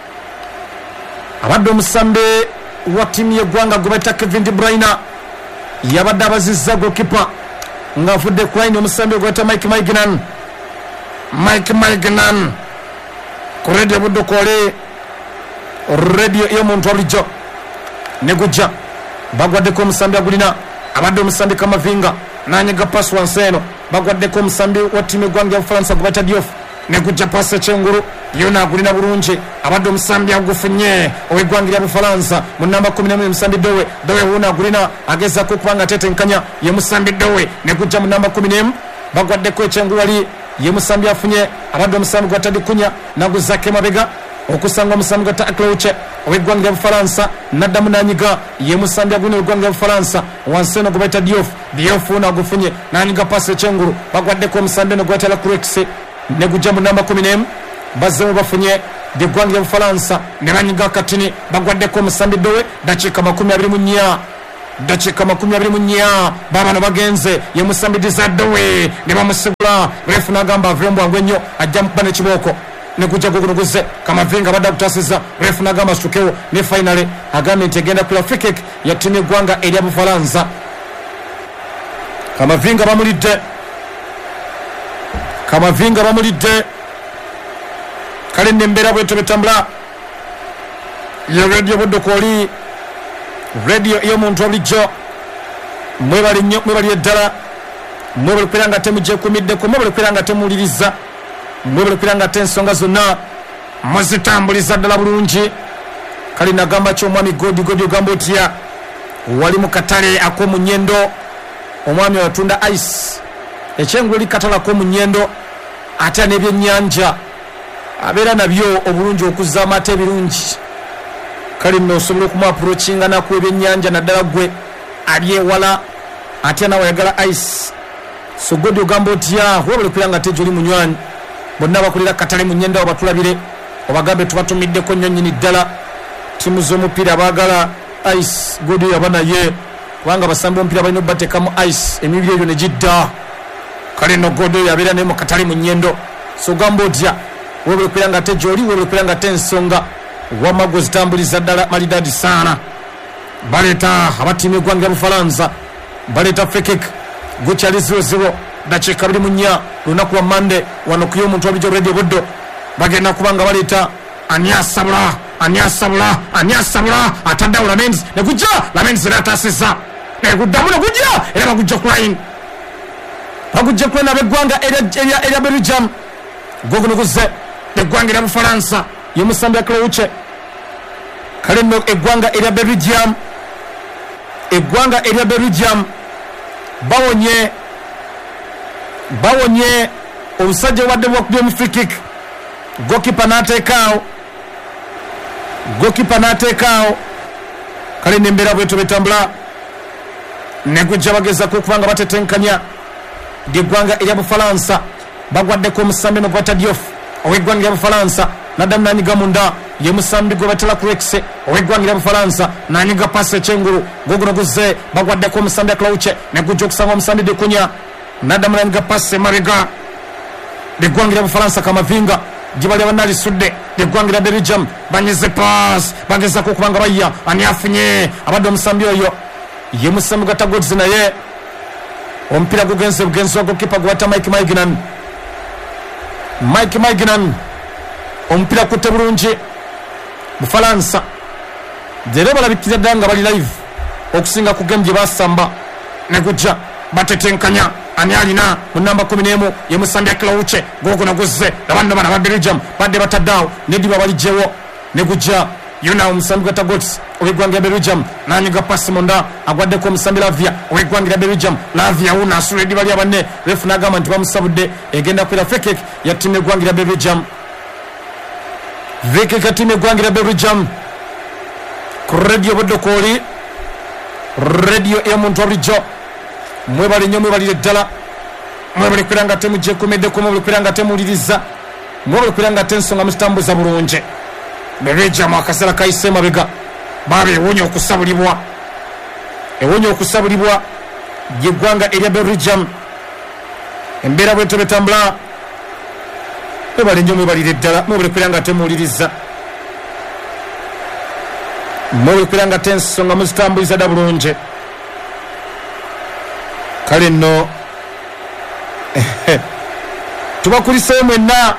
A: abadde omusambi wa ttiimu y'eggwanga gwe bayita Kevin De Bruyne yabadde abazizza gokipa ng'afudde kwine omusambi gwe bayita Mike Maignan Mike Maignan ku radio buddukole radio y'omuntu bulijjo ne gujja bagwaddeko omusambi agulina abadde omusambi Kamavinga nanyiga pass wansi eno bagwaddeko omusambi wa ttiimu y'eggwanga ya Bufalansa gwe bayita Diouf ne gujja pass ekyengulu yona agulina bulungi abadde omusambi agufunye ow'eggwanga erya Bufalansa mu namba kumi n'emu omusambi Dowe Dowe wuno agulina agezako okubanga atetenkanya ye musambi Dowe ne gujja mu namba kumi n'emu bagwaddeko ekyengulu wali ye musambi afunye abadde omusambi gwa Tadi Kunya naguzako emabega okusanga omusambi gwa Akilauche ow'eggwanga erya Bufalansa naddamu nanyiga ye musambi agulina ow'eggwanga erya Bufalansa wansi eno gwe bayita Diouf Diouf wuno agufunye nanyiga paasi ekyengulu bagwaddeko omusambi eno gwe bayita Lacroix ne gujja mu namba kumi n'emu bazzemu bafunye eggwanga erya Bufalansa ne banyiga katini bagwaddeko omusambi Dowe dakiika makumi abiri mu nnya dakiika makumi abiri mu nnya babano bagenze ye musambi Dizadowe ne bamusigula refu n'agamba aveyo mbwangu ennyo ajja mukuba n'ekibooko ne gujja guguno guzze Kamavinga badde akutaasizza refu n'agamba asitukewo ne finale agambye nti egenda kula free kick ya ttiimu y'eggwanga erya Bufalansa. Kamavinga bamulidde Kamavinga bamulidde kale nembera bweto betambula ya radio Buddo Koli radio iyo muntu obulijjo mwebali nnyo mwebali eddala mwebali kwiranga temuje kumiddeko mwebali kwiranga temuliriza mwebali kwiranga tensonga zonna muzitambuliza ddala bulungi kali nagamba ky'omwami Godi Godi ogamba otya wali mu katale ak'omunyendo omwami watunda ice ekyengulu likatala ak'omunyendo ate n'ebyennyanja abeera nabyo obulungi okuzza amata ebirungi kali nno osobola okumuapproachinga naku ebyennyanja naddala gwe ali ewala ate nawe ayagala ice so Godi ogamba otya wabula kwiranga tejo oli munywanyi bonna bakulira katale munyendo obatulabire obagambe tubatumiddeko nnyo nnyini ddala timu z'omupiira baagala ice Godi yaba naye kubanga basambi b'omupiira balina obateekamu ice emibiri egyo ne gidda kale nno Godi yabeera naye mu katale munyendo so ogamba otya wabula kwiranga tejo oli wabula kwiranga tensonga wamago zitambuliza ddala malidadi sana baleta abatimu eggwanga lya Bufalansa baleta fekek gukyali zero zero dakiika abiri mu nnya lunaku lwa mande wano kuyo omuntu wabulijjo radio Buddo bagenda kubanga baleta ani asabula ani asabula ani asabula ataddawo Lamens ne gujja Lamens era ataasizza ne guddamu ne gujja era bagujja ku line bagujja ku line ab'eggwanga erya Belgium goguno guzze eggwanga erya Bufalansa yemusambi ya Klauche kale nno eggwanga erya Belgium eggwanga erya Belgium bawonye bawonye omusajja wadde bwakubye mu free kick gokipa n'ateekaawo gokipa n'ateekaawo kale nembera bweto betambula ne gujja bagezako okubanga batetenkanya ly'eggwanga erya Bufalansa bagwaddeko omusambi no gwata Diouf ow'eggwanga erya Bufalansa naddamu n'anyiga munda ye musambi gwe batera ku Rex ow'eggwanga erya Bufalansa n'anyiga pasi ekyengulu goguno guzze bagwaddeko omusambi Klauche ne gujja okusanga omusambi de Kunya naddamu n'anyiga pasi emabega ly'eggwanga erya Bufalansa Kamavinga gibali abanali sudde ly'eggwanga erya Belgium banyize pass bagezako okubanga bayya ani afunye abadde omusambi oyo ye musambi gwa Tagodzi naye omupiira gugenze bugenzi wa gokipa gwe bata Mike Maignan Mike Maignan omupiira kutte bulungi Bufalansa jere balabikira ddala nga bali live okusinga ku game gye basamba ne gujja batetenkanya ani alina mu namba kumi n'emu ye musambi ya Klauche gogo naguzze abanno bana ba Belgium badde bataddawo nediba balijjewo ne gujja yona omusambi gwa Tagodzi ow'eggwanga lya Belgium n'anyiga pasi munda agwaddeko omusambi Lavia ow'eggwanga lya Belgium Lavia wuno asula ediba lya banne refu n'agamba nti bamusabudde egenda kwera fekek ya ttiimu eggwanga lya Belgium fekek ya ttiimu eggwanga lya Belgium ku radio Buddo Koli radio ey'omuntu wabulijjo mwebale nnyo mwebalire ddala mwebale kwiranga temujje kumeddeko mwebale kwiranga temuwuliriza mwebale kwiranga tensonga muzitambuza bulungi Belgium akaseera kayise mabega baba ewunya okusabulibwa ewunya okusabulibwa ly'eggwanga erya Belgium embeera bweto betambula mwebale nnyo mwebalire ddala mwebale kwiranga temuwuliriza mwebale kwiranga tensonga muzitambuliza dda bulungi kale nno tubakuliseyo mwenna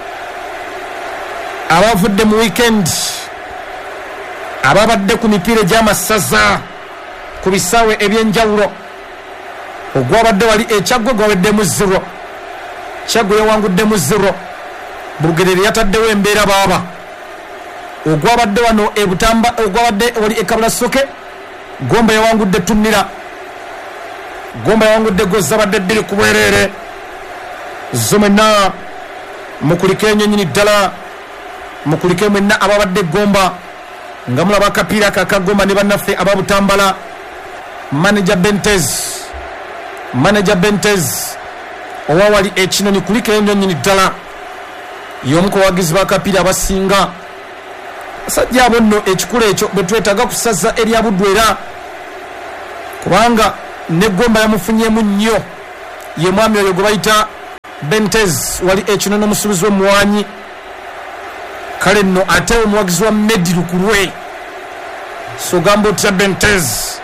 A: abavudde mu weekend ababadde ku mipiira egy'amasaza ku bisaawe ebyenjawulo ogwabadde wali ekyaggwe gwaweddemu ziro kyaggwe yawanguddemu ziro Bugerere yataddewo embeera baaba ogwabadde wano ebutamba ogwabadde wali ekabula soke Gomba yawangudde Tunira Gomba yawangudde Gozza badde bbiri ku bwereere zo mwenna mukulike ennyonyi ddala mukulike mwenna ababadde Gomba nga mulaba akapiira kakagomba ne bannaffe ababutambala manager Bentez manager Bentez owawali ekinoni kulike ennyonyi ddala y'omu ku bawagizi b'akapiira abasinga sajja abo nno ekikula ekyo bwe twetaaga kusaza erya Buddu era kubanga ne Gomba yamufunyemu nnyo ye mwami oyo gwe bayita Bentez wali ekinono omusuubuzi w'omuwanyi kale nno ate omuwagizi wa Medi Lukulwe so gamba otya Bentez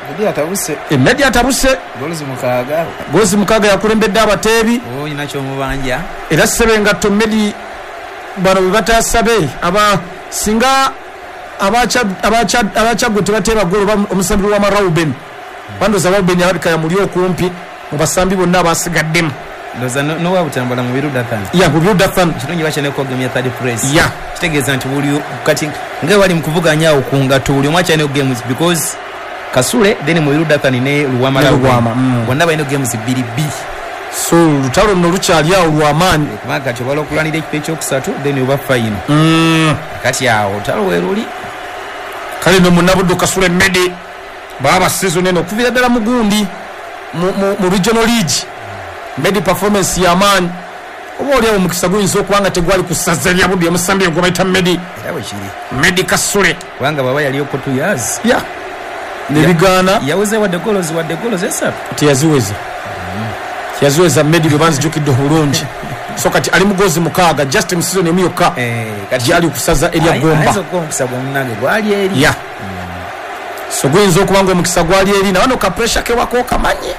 B: Medi atabuse
A: Medi atabuse
B: gozi mukaga
A: gozi mukaga yakulembedde abateebi
B: oh inacho mubanja
A: era sebenga to Medi bano batasabe aba singa abacha abacha abacha gwe tebateeba golo omusambi wa Marauben bando za Marauben yabika ya mulio kumpi mu basambi bonna basigaddemu
B: Doza no, no wabutambula mu biru dathan.
A: Ya mu biru dathan.
B: Kirungi bachane ko game ya third place.
A: Ya.
B: Kitegeza nti buli kati nge wali mkuvuganya okunga tuli mwacha ne games because Kasule then mu biru dathan ne Luwamala
A: Luwama. Mm.
B: Wanda bayino games biri B.
A: So lutalo no luchali ya Luwamani.
B: Kumaka chobalo kulanira ekipecho kusatu then uba fine.
A: Mm.
B: Kati yawo talo weruli.
A: Kale no munabudo Kasule Medi. Baba season eno kuvira dala mugundi mu, mu, mu regional league. Medi performance ya man obole omukisa gwinzo kwanga tegwali kusazalia budi yamusambi ngo bayita Medi
B: yawe chiri
A: Medi Kasule
B: kwanga baba yali yoko two years
A: ya ne bigana
B: yaweze wa de goals wa de goals esa
A: tiyaziweza mm. tiyaziweza Medi bebanzi jukidde bulungi so kati ali mugozi mukaga just in season emiyoka
B: eh kati
A: yali kusaza elia gomba
B: azo ko mukisa gomnage gwali eri
A: ya mm. so gwinzo kubanga omukisa gwali eri na wano ka pressure ke wako kamanye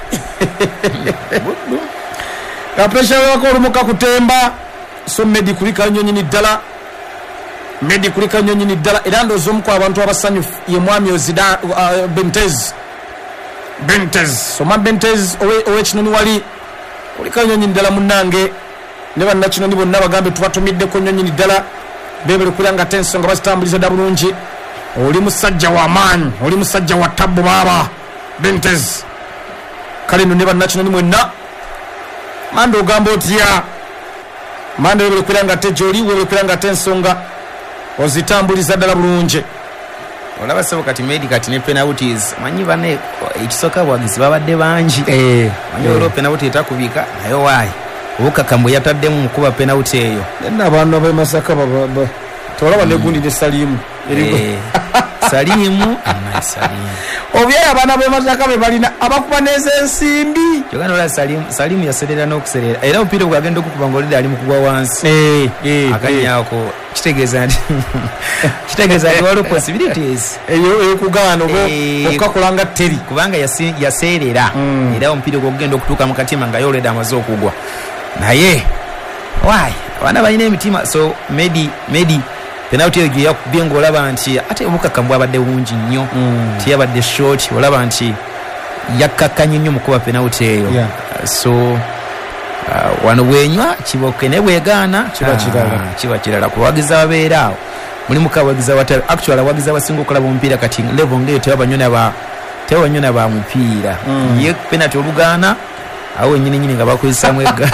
A: ka pressure wako olumuka kutemba so Medi kulika nyonyi ni dala Medi kulika nyonyi ni dala era ndozo mko abantu abasanyu ye mwami ozida uh, Bentez Bentez so ma Bentez owe owe kinoni wali kulika nyonyi ni dala munange ne banna kinoni bonna bagambe tubatumidde ko nyonyi ni dala bebele kulanga tenso nga batambuliza dabulungi oli musajja wa man oli musajja wa tabbu baba Bentez kale no ne banna kinoni mwenna mando gambo tia mando yebele kulanga tejoli webele kulanga tensonga ozitambuliza dala bulunje
B: olaba sebo kati Medi kati ne penalties manyi bane ekisoka bwagizi babadde banji
A: eh
B: manyi olo penalty etakubika nayo wayi obuka kambo yataddemu mukuba penalty eyo
A: nna abantu abamasaka baba tolaba ne gundi ne Salimu
B: eh Salimu ana Salimu
A: obya abana abamasaka be balina abakuba neze ensimbi
B: jogana ola Salimu Salimu yaserera n'okuserera era upira bwagenda okukubangolira ali mukugwa wansi
A: eh eh
B: akanyako kitegeza ndi kitegeza ndi waliwo possibilities
A: eyo ekugana obo okakulanga teri
B: kubanga yaserera mm. era ompira ogenda okutuuka mu katima nga yoleda amaze okugwa naye why abana balina emitima so Medi Medi penalty eyo yakubye ng'olaba nti ate obukakambwe abadde bungi nnyo mm. tiyabadde short olaba nti yakkakkanye nnyo mu kuba penalty eyo
A: yeah.
B: uh, so uh, wano bwenywa kiboke ne bwegaana
A: kiba kirala
B: kiba kirala kuwagiza babeera awo mulimu kawagiza wata actually awagiza basinga okulaba omupiira kati level ngeyo tebabanyona ba tebabanyona ba mupiira mm. ye penalty olugaana awo nyine nyine nga bakozesaamu egga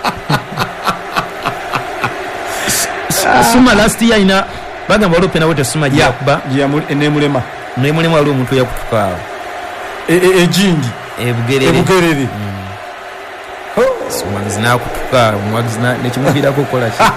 B: Suma last year ina bagamba waliwo penalty Suma yakuba
A: ya enemulema
B: nemulema waliwo omuntu yakutukawo
A: ejingi
B: ebugerere
A: ebugerere
B: Suma zinakutuka mwagizina nekimuviirako okukola ki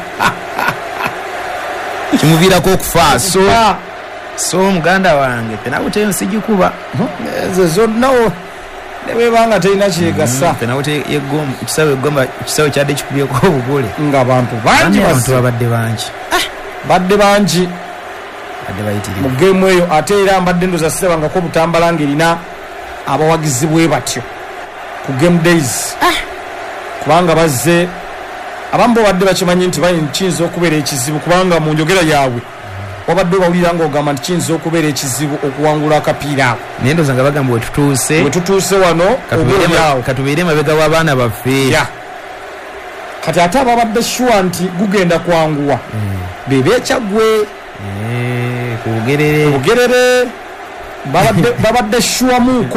B: kimuviirako okufa so so muganda wange penalty eyo sigikuba
A: ezo zonnawo nebanga teyina kyegasa
B: penalty yegom kisawe egomba kisawe kyadde kikubyeko obugole
A: nga abantu bangi
B: abantu babadde bangi
A: badde bangi
B: badde bayitiri
A: mu game eyo ate era mbadde ndoza sisebangako butambala ng'erina abawagizi bwe batyo ku game days kubanga bazze abamu badde bakimanyi nti kiyinza okubeera ekizibu kubanga mu njogera yaabwe wabadde bawulira ng'ogamba nti kiyinza okubeera ekizibu okuwangula akapiira ako
B: naye ndowooza nga bagamba wetutuuse
A: wetutuuse wano
B: katubeere mabega w'abaana baffe
A: kati ate ababadde shuwa nti gugenda kwanguwa bebe ekyaggwe
B: ku bugerere
A: bugerere babadde shuwa muuko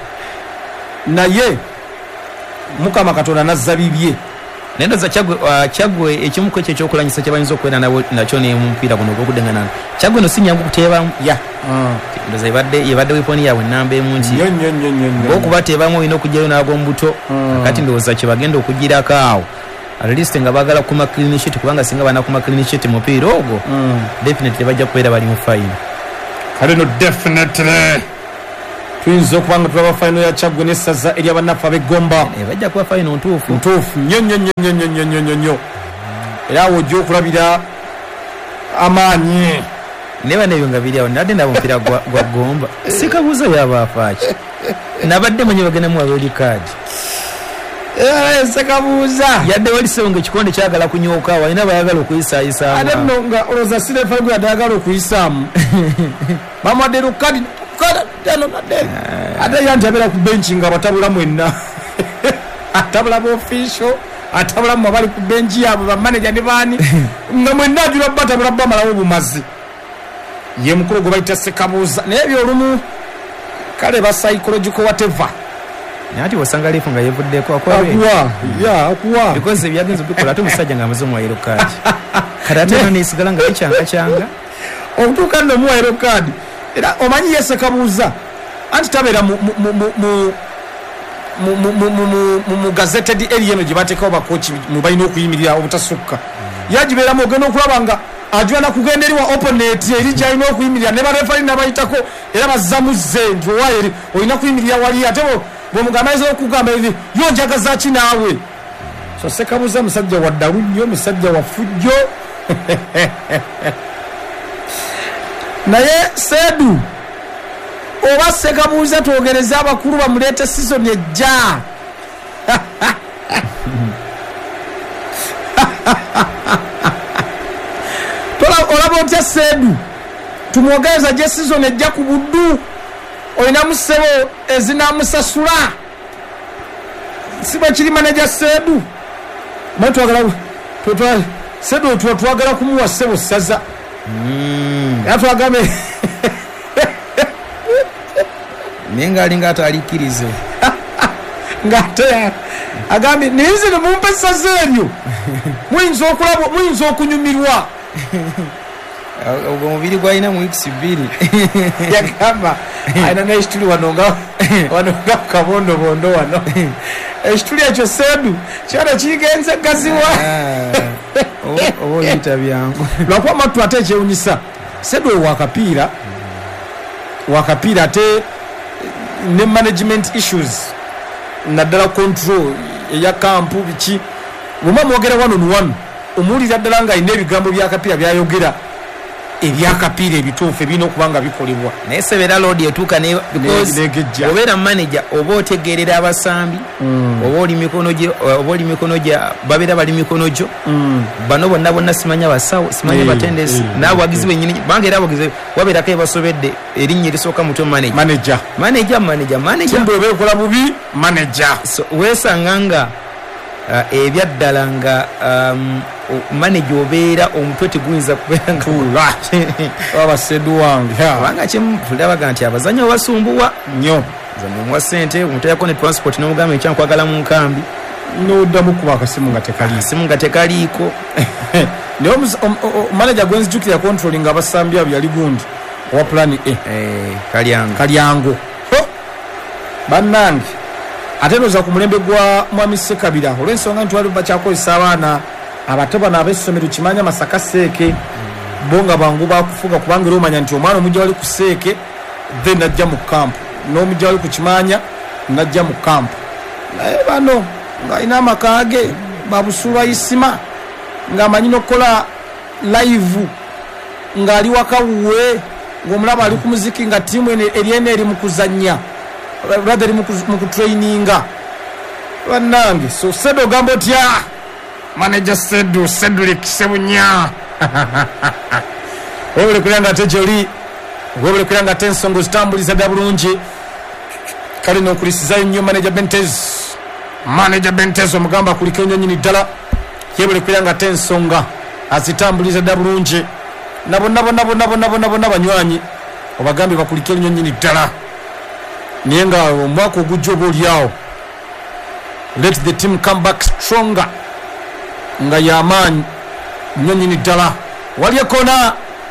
A: naye mukama katonda nazza bibye
B: nendoza chagwe uh, chagwe ekimuko ekyo ekyokulanyisa kyabayinza okwenda nabo nakyo ne mupiira guno ogwokudengana chagwe no sinyangu kuteebamu
A: ya
B: ndoza ibadde ibadde weponi yawe namba emu nti
A: nyo nyo nyo nyo
B: okubateebamu olina okujjayo n'ag'omubuto kati ndowooza kye bagenda okugirako awo at least nga baagala kuma clean sheet kubanga singa bana kuma clean sheet mupiira ogwo definitely bajja kubeera bali mu fine
A: kale no definitely tuyinza okubanga tulaba fayino ya Chagwe n'essaza ery'abannaffe ab'eggomba
B: bajja kuba fayino ntuufu
A: ntuufu nnyo nnyo nnyo nnyo nnyo nnyo nnyo era awo ojja okulabira amaanyi
B: neba nebyo nga biri awo nadde ndaba omupiira gwa gwa gomba sikabuuza yabafaaki nabadde manyi bagenda mu red card
A: eh sekabuuza
B: yadde walisewo ng'ekikonde kyagala kunyooka awo alina bayagala okuyisaayisaamu
A: ate nno nga olowooza sirefagu yadayagala okuyisaamu bamuwadde lukadi kano nadde ate yanti abeera ku benchi nga batabula mwenna atabula baofficial atabulamu abali ku benchi yaabwe bamaneja ne baani nga mwenna ajula batabula bamalawo bumazi ye mukulu gwe bayita sekabuuza naye byolumu kale ba psychological whatever
B: nati wasanga lefu nga yevuddeko
A: akuwa ya akuwa
B: because ebyagenze bikola ate omusajja nga amaze omuwa yellow card kati ate no nesigala nga bikyanga kyanga
A: obutuuka nno omuwa yellow card era omanyi ye sekabuuza anti tabeera mu mu gazetted area eno gye bateekawo bakochi mu balina okuyimirira obutasukka yagibeeramu ogenda okulaba nga ajwana kugenda eri wa opponent eri gyalina okuyimirira ne barefali nabayitako era bazamuzze nti owayeri olina kuyimirira wali ate bwomugamba ayinza okugamba eri yo njagaza ki naawe so sekabuuza musajja wa ddalu nnyo musajja wa fujjo naye Seedu oba sekabuuza twogereza abakulu bamuleete season ejja olaba otya Seedu tumwogereza gye season ejja ku buddu olina musebo ezinamusasula siba kiri manager Seedu matwagala twetwale Seedu twagala kumuwa sebo saza yatwagambe
B: nenga alinga atalikirize
A: ngate agambi nizi ne mumpe sazenyo mwinzo okulabo mwinzo okunyumirwa
B: ogwo mubiri gwalina mu weeks bbiri
A: yakamba aina na istuli wanonga wanonga kabondo bondo wano istuli ekyo Seedu kyana kigenze gaziwa
B: obo yita byangu
A: lwakwa matu ate kyewunyisa Seedu wakapiira wakapiira ate ne management issues naddala control eya kampu biki bwema mwogera wano ni wano omuwulira ddala nga alina ebigambo byakapiira byayogera ebyakapiira ebituufu ebirina okubanga bikolebwa
B: naye sebera loodi etuuka obeera manager oba otegeerera abasambi oba oli mikono gye oba oli mikono gye babeera bali mikono gyo bano bonna bonna simanya basawo simanya batendesi n'abawagizi bennyini kubanga era abawagizi wabeerako ebasobedde erinnya erisooka mutwe manager
A: manager
B: manager manager manager
A: kumbe obeekola bubi manager
B: so weesanga nga ebyaddala nga manager obeera omutwe teguyinza kubeera nga
A: aba Seedu wange
B: kubanga kimu tulabaga nti abazanyi obasumbuwa
A: nnyo
B: zanyi omuwa ssente omuntu yako ne transport n'omugamba ekyankwagala mu nkambi
A: n'oddamu kuba akasimu nga tekaliiko
B: akasimu nga tekaliiko
A: naye manager gwenzijukira controlling abasambi abo yali gundi owa plan A
B: kalyango
A: kalyango bannange ate noza ku mulembe gwa mwami Ssekabira olw'ensonga nti wali bakyakozesa abaana abato bano ab'essomero kimanya Masaka Seeke bo nga bangu bakufuga kubanga era omanya nti omwana omujja wali ku Seeke then najja mu kampu n'omujja wali ku Kimanya najja mu kampu naye bano ng'alina amaka ge babusulwa isima ng'amanyi n'okukola live ng'ali waka wuwe ng'omulaba ali ku muziki nga ttiimu eryene eri mu kuzannya brother mu kutraininga bannange so Seedu ogamba otya manager Seedu Cedric Sebunya webule kulanga ate gyoli webule kulanga ate ensonga zitambuliza dda bulungi kale n'okulisizayo nnyo manager Bentez manager Bentez omugamba akuliko nnyo nnyini ddala yebule kulanga ate ensonga azitambuliza dda bulungi nabo nabo nabo nabo nabo nabo n'abanywanyi obagambye bakuliko nnyo nnyini ddala naye nga omwaka ogujja oba oliawo let the team come back stronger nga yamaanyi nnyo nnyini ddala wali ekona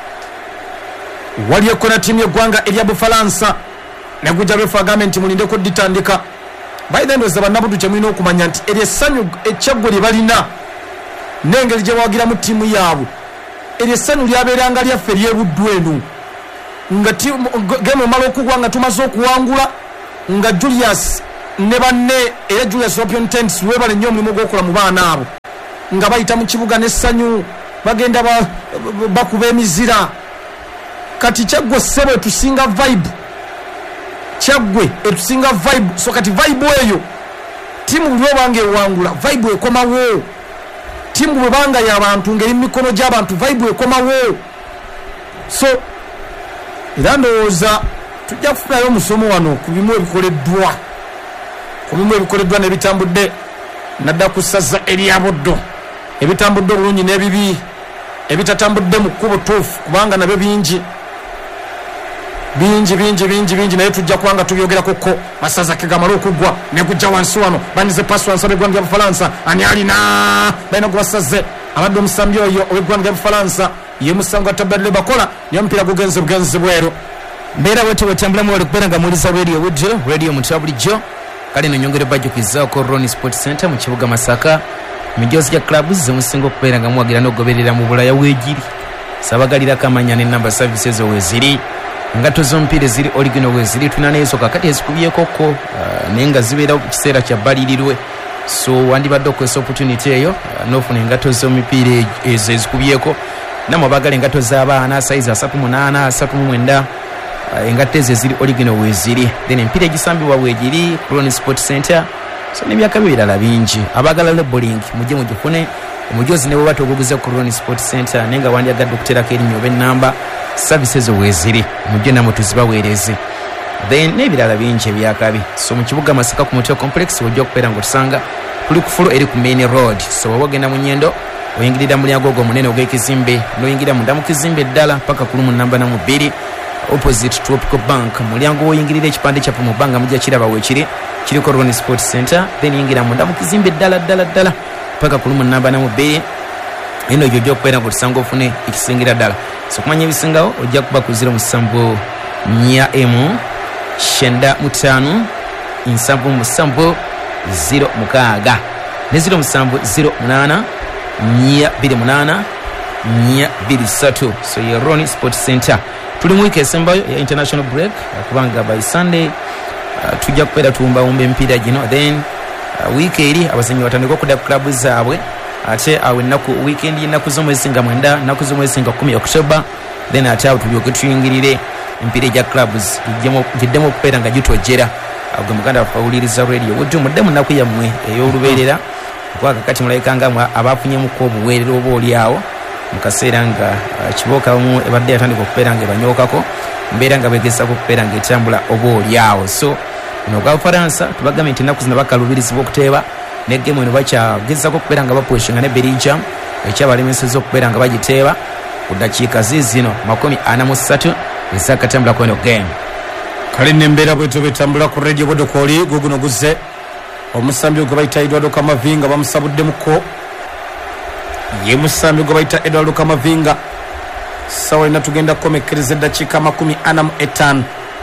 A: wali ekona tiimu yeggwanga erya Bufalansa negujja befu agambe nti mulindeko ditandika by the ndoza bannabudu kyemulina okumanya nti eryo essanyu ekyaggo lye balina n'engeri gye bawagiramu ttiimu yaabwe eryo essanyu lyabeeranga lyaffe eryebuddu eno nga gemu omala okugwa nga tumaze okuwangula nga Julius ne banne era Julius European Tents webale nnyo omulimu gw'okola mu baana abo nga bayita mu kibuga n'essanyu bagenda bakuba emizira kati Kyaggwe ssebo etusinga vibe Kyaggwe etusinga vibe so kati vibe eyo timu buli obange ewangula vibe ekomawo timu bwe banga y'abantu ngeri mikono gy'abantu vibe ekomawo so era ndowooza tujja kufunayo omusomo wano ku bimu ebikoleddwa ku bimu ebikoleddwa n'ebitambudde nadda ku ssaza erya Buddo ebitambudde obulungi n'ebibi ebitatambudde mu kkubo tuufu kubanga nabyo bingi bingi bingi bingi bingi naye tujja kubanga tubyogerako ko masaza ke gamala okuggwa ne kujja wansi wano banyize paasi wansi ab'eggwanga Bufalansa ani alina balina gubasaze abadde omusambi oyo ow'eggwanga Bufalansa ye musango atabadde bakola niyo omupiira gugenze bugenzi bweru
B: mbeera bwete bwetambulamu wali kubeera nga muwuliza radio budjo radio mutya bulijjo kale no nyongere bajjukizaako Ronnie Sport Center mu kibuga Masaka mijozi gya club zemusinga okubeera nga muwagira n'ogoberera mu bulaya weegiri sabagalirako amanya n'ennamba services oweziri engatto z'omupiira ziri original weziri tulina nezo kakati ezikubyekoko uh, naye nga zibeera mu kiseera kya balirirwe so wandibadde okwesa opportunity eyo uh, n'ofuna engatto z'omupiira ezo ezikubyeko namwe abagala engatto z'abaana saizi asatu munaana asatu mu mwenda uh, engatto ezo eziri original weziri then empiira egisambibwa weegiri Ronnie Sport Center so n'ebyaka birala bingi abagala labeling mujje mugifune omujozi ne bwebata oguguze ku Ronnie Sport Center naye nga wandyagadde okuteerako erinnya oba ennamba services oweziri mujje namwe tuzibaweereze then n'ebirala bingi ebyakabi so mu kibuga Masaka ku Muteo Complex ojja okubeera ng'otusanga tuli ku fulo eri ku main road so bw'oba ogenda mu nnyendo oyingirira mulyango ogwo munene ogw'ekizimbe n'oyingira munda mu kizimbe ddala paka ku lumu namba namu bbiri opposite Tropical Bank mulyango woyingirira ekipande kyaffe mu bbanga mujja kiraba weekiri kiriko Ronnie Sport Center then yingira munda mu kizimbe ddala ddala ddala paka ku lumu namba namu bbiri eno ojja ojja okubeera ng'otusanga ofune ekisingira ddala so kumanya ebisingawo ojja kuba ku ziro musanvu nya emu shenda mutaano nsanvu musanvu ziro mukaaga ne ziro musanvu ziro munaana nya bbiri munaana nya bbiri ssatu so ye Ronnie Sport Center tuli mu wiiki esembayo ya international break kubanga by Sunday uh, tujja kubeera tuwumbawumba emipiira gino then uh, wiiki eri abazanyi batandika okudda ku klabu zaabwe ate awo ennaku weekend y'ennaku z'omwezi nga mwenda ennaku z'omwezi nga kumi October then ate awo tulyoke tuyingirire empiira egya clubs giddemu okubeera nga gitojjera gwe muganda waffe awuliriza radio budde mudde mu nnaku yammwe ey'olubeerera okwaga kati mulabika nga abaafunyemuko obuweerero oba oli awo mu kaseera nga uh, kibooka bamu ebadde yatandika okubeera nga ebanyookako mbeera nga begezaako okubeera nga etambula oba oli awo so no gwa Bufalansa tubagambye nti ennaku zino bakaluubirizibwa okuteeba ne game eno bakyagezaako okubeera nga bapueshinga ne Belgium ekyabalemeseza okubeera nga bagiteeba ku ddakiika ziizino makumi ana mu ssatu ezakatambula ku eno game
A: kale nembeera bwetu betambula ku radio bodokoli guguno guze omusambi gwe bayita Edward Kamavinga bamusabuddemuko ye musambi gwe bayita Edward Kamavinga sawa ina tugenda kukomekereza eddakiika makumi ana mu etaano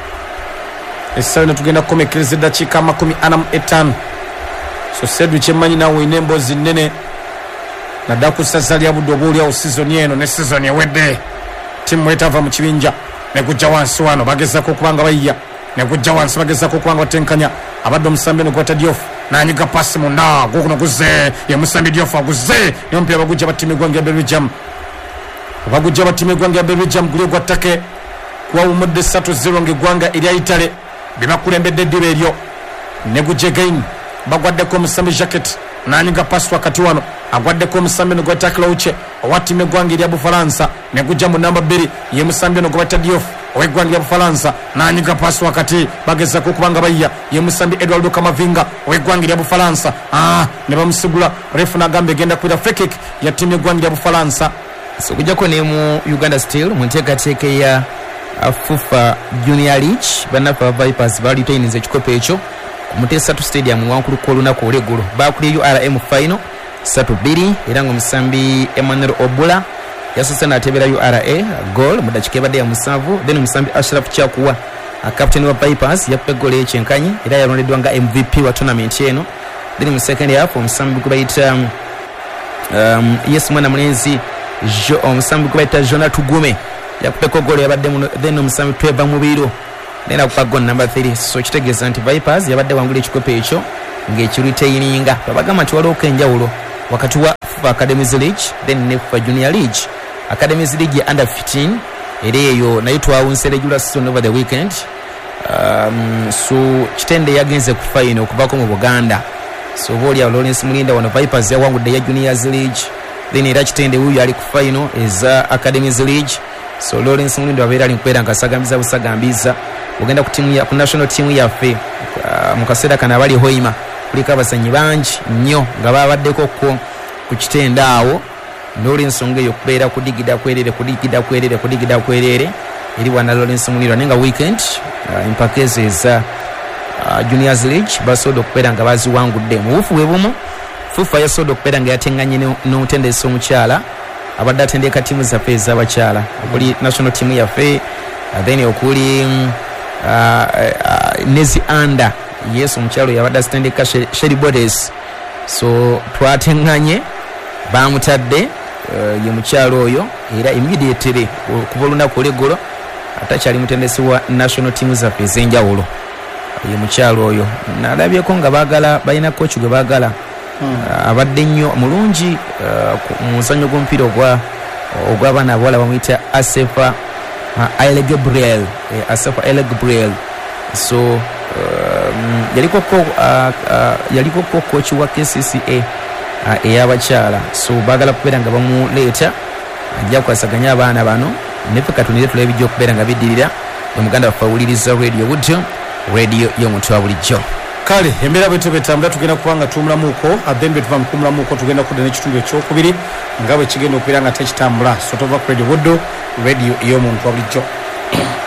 A: esawa ina tugenda kukomekereza eddakiika makumi ana mu etaano so sedu kyemanyi nawe ine emboozi nnene nadda ku ssaza lya Buddo oba oliawo sizoni eno ne sizoni ewedde timu etava mu kibinja negujja wansi wano bagezaako okubanga bayiya negujja wansi bagezaako okubanga batenkanya abadde omusambi eno gwata Diouf nanyiga pasi munda gukuno guze ye musambi Diouf aguze niyo mpira bagujja battimu eggwanga ya Belgium bagujja battimu eggwanga ya Belgium guli gwa ttake kuwawumudde ssatu zero ng'eggwanga erya Itale bebakulembedde eddiba eryo negujja again bagwaddeko omusambi jacket nanyiga pasi wakati wano agwaddeko omusambi eno gwata Clauche owattimu eggwanga erya Bufalansa negujja mu namba bbiri ye musambi eno gwata Diouf ow'eggwanga lya Bufalansa nanyiga pasi wakati bagezaako okubanga bayiya ye musambi Edward Kamavinga ow'eggwanga lya Bufalansa ah, ne bamusigula refu n'agamba egenda kwira free ya ttimu eggwanga lya Bufalansa
B: so kujjako ne mu Uganda Steel mu nteekateeka ya FIFA Junior League bannaffe aba Vipers balitayiniza ekikopo ekyo ku Mutesatu Stadium wankuluko olunaku olw'eggulu baakuli U R M final ssatu bbiri era ng'omusambi Emmanuel Obula yasoose n'ateebera U R A goal mu ddakiika ebadde ya musanvu then omusambi Ashraf Kyakuwa captain wa Vipers yakuba eggoolo ekyenkanyi era yalondeddwa nga M V P wa tournament eno then mu second half omusambi gwe bayita um, yes mwana mulenzi omusambi gwe bayita Jona Tugume yakubeko goal yabadde muno then omusambi Tweva Mubiiro nera kupa goal number three so kitegeeza nti Vipers yabadde wangula ekikopo ekyo ng'ekiritaininga babagamba nti waliwo enjawulo wakati wa FIFA Academies League then ne FIFA Junior League Academies League ya under fifteen era eyo naye twawunse regular season over the weekend. Um, so kitende yagenze ku final okuvako mu Buganda. So Bolia Lawrence Mulinda wano Vipers yawangudde ya Juniors League, then era kitende huyu ali ku final eza Academies League. So Lawrence Mulinda abeera ali nkwera nkasagambiza busagambiza ogenda ku team ya ku national team yaffe uh, mu kaseera kana bali hoima kuliko abasanyi bangi nnyo nga babaddeko ko ku kitende awo Lawrence Mulinda okubeera kudigida kwerere kudigida kwerere kudigida kwerere eri wana Lawrence Mulinda nenga weekend uh, impakeze eza uh, Juniors League basodo okubeera nga baziwangudde mu bufu bwe bumu. Fufa yasodo okubeera nga yatenganye n'omutendesi omukyala abadde atendeka timu zaffe ez'abakyala okuli national team yaffe uh, then okuli um, uh, uh, Nezi Anda yes omukyalo yabadde atendeka Sherry Bodes. So twatenganye bamutadde uh, ye mukyalo oyo era immediately kuva olunaku olw'eggolo atakyali mutendesi wa national team zaffe ez'enjawulo ye mukyalo oyo nalabyeko nga baagala balina coach gwe baagala hmm. uh, abadde nnyo mulungi uh, mu muzannyo gw'omupiira ogwa ogw'abaana abawala bamuyita Asefa uh, Ele Gabriel eh, Asefa Ele Gabriel. So um, yaliko ko uh, uh, yaliko ko coach wa K C C A uh, ey'abakyala. So baagala kubeera nga bamuleeta ajja kwasaganya abaana bano nefe katunire tulebe bijja okubeera nga biddirira omuganda wafawuliriza radio Budjo radio y'omuntu wa bulijjo.
A: Kale embeera bwe tubetambula tugenda kubanga tumulamuko adembe tuva mukumulamuko tugenda kudda n'ekitundu ekyokubiri nga bwe kigenda okubeera nga tekitambula. So tova ku radio Budjo radio y'omuntu wa bulijjo.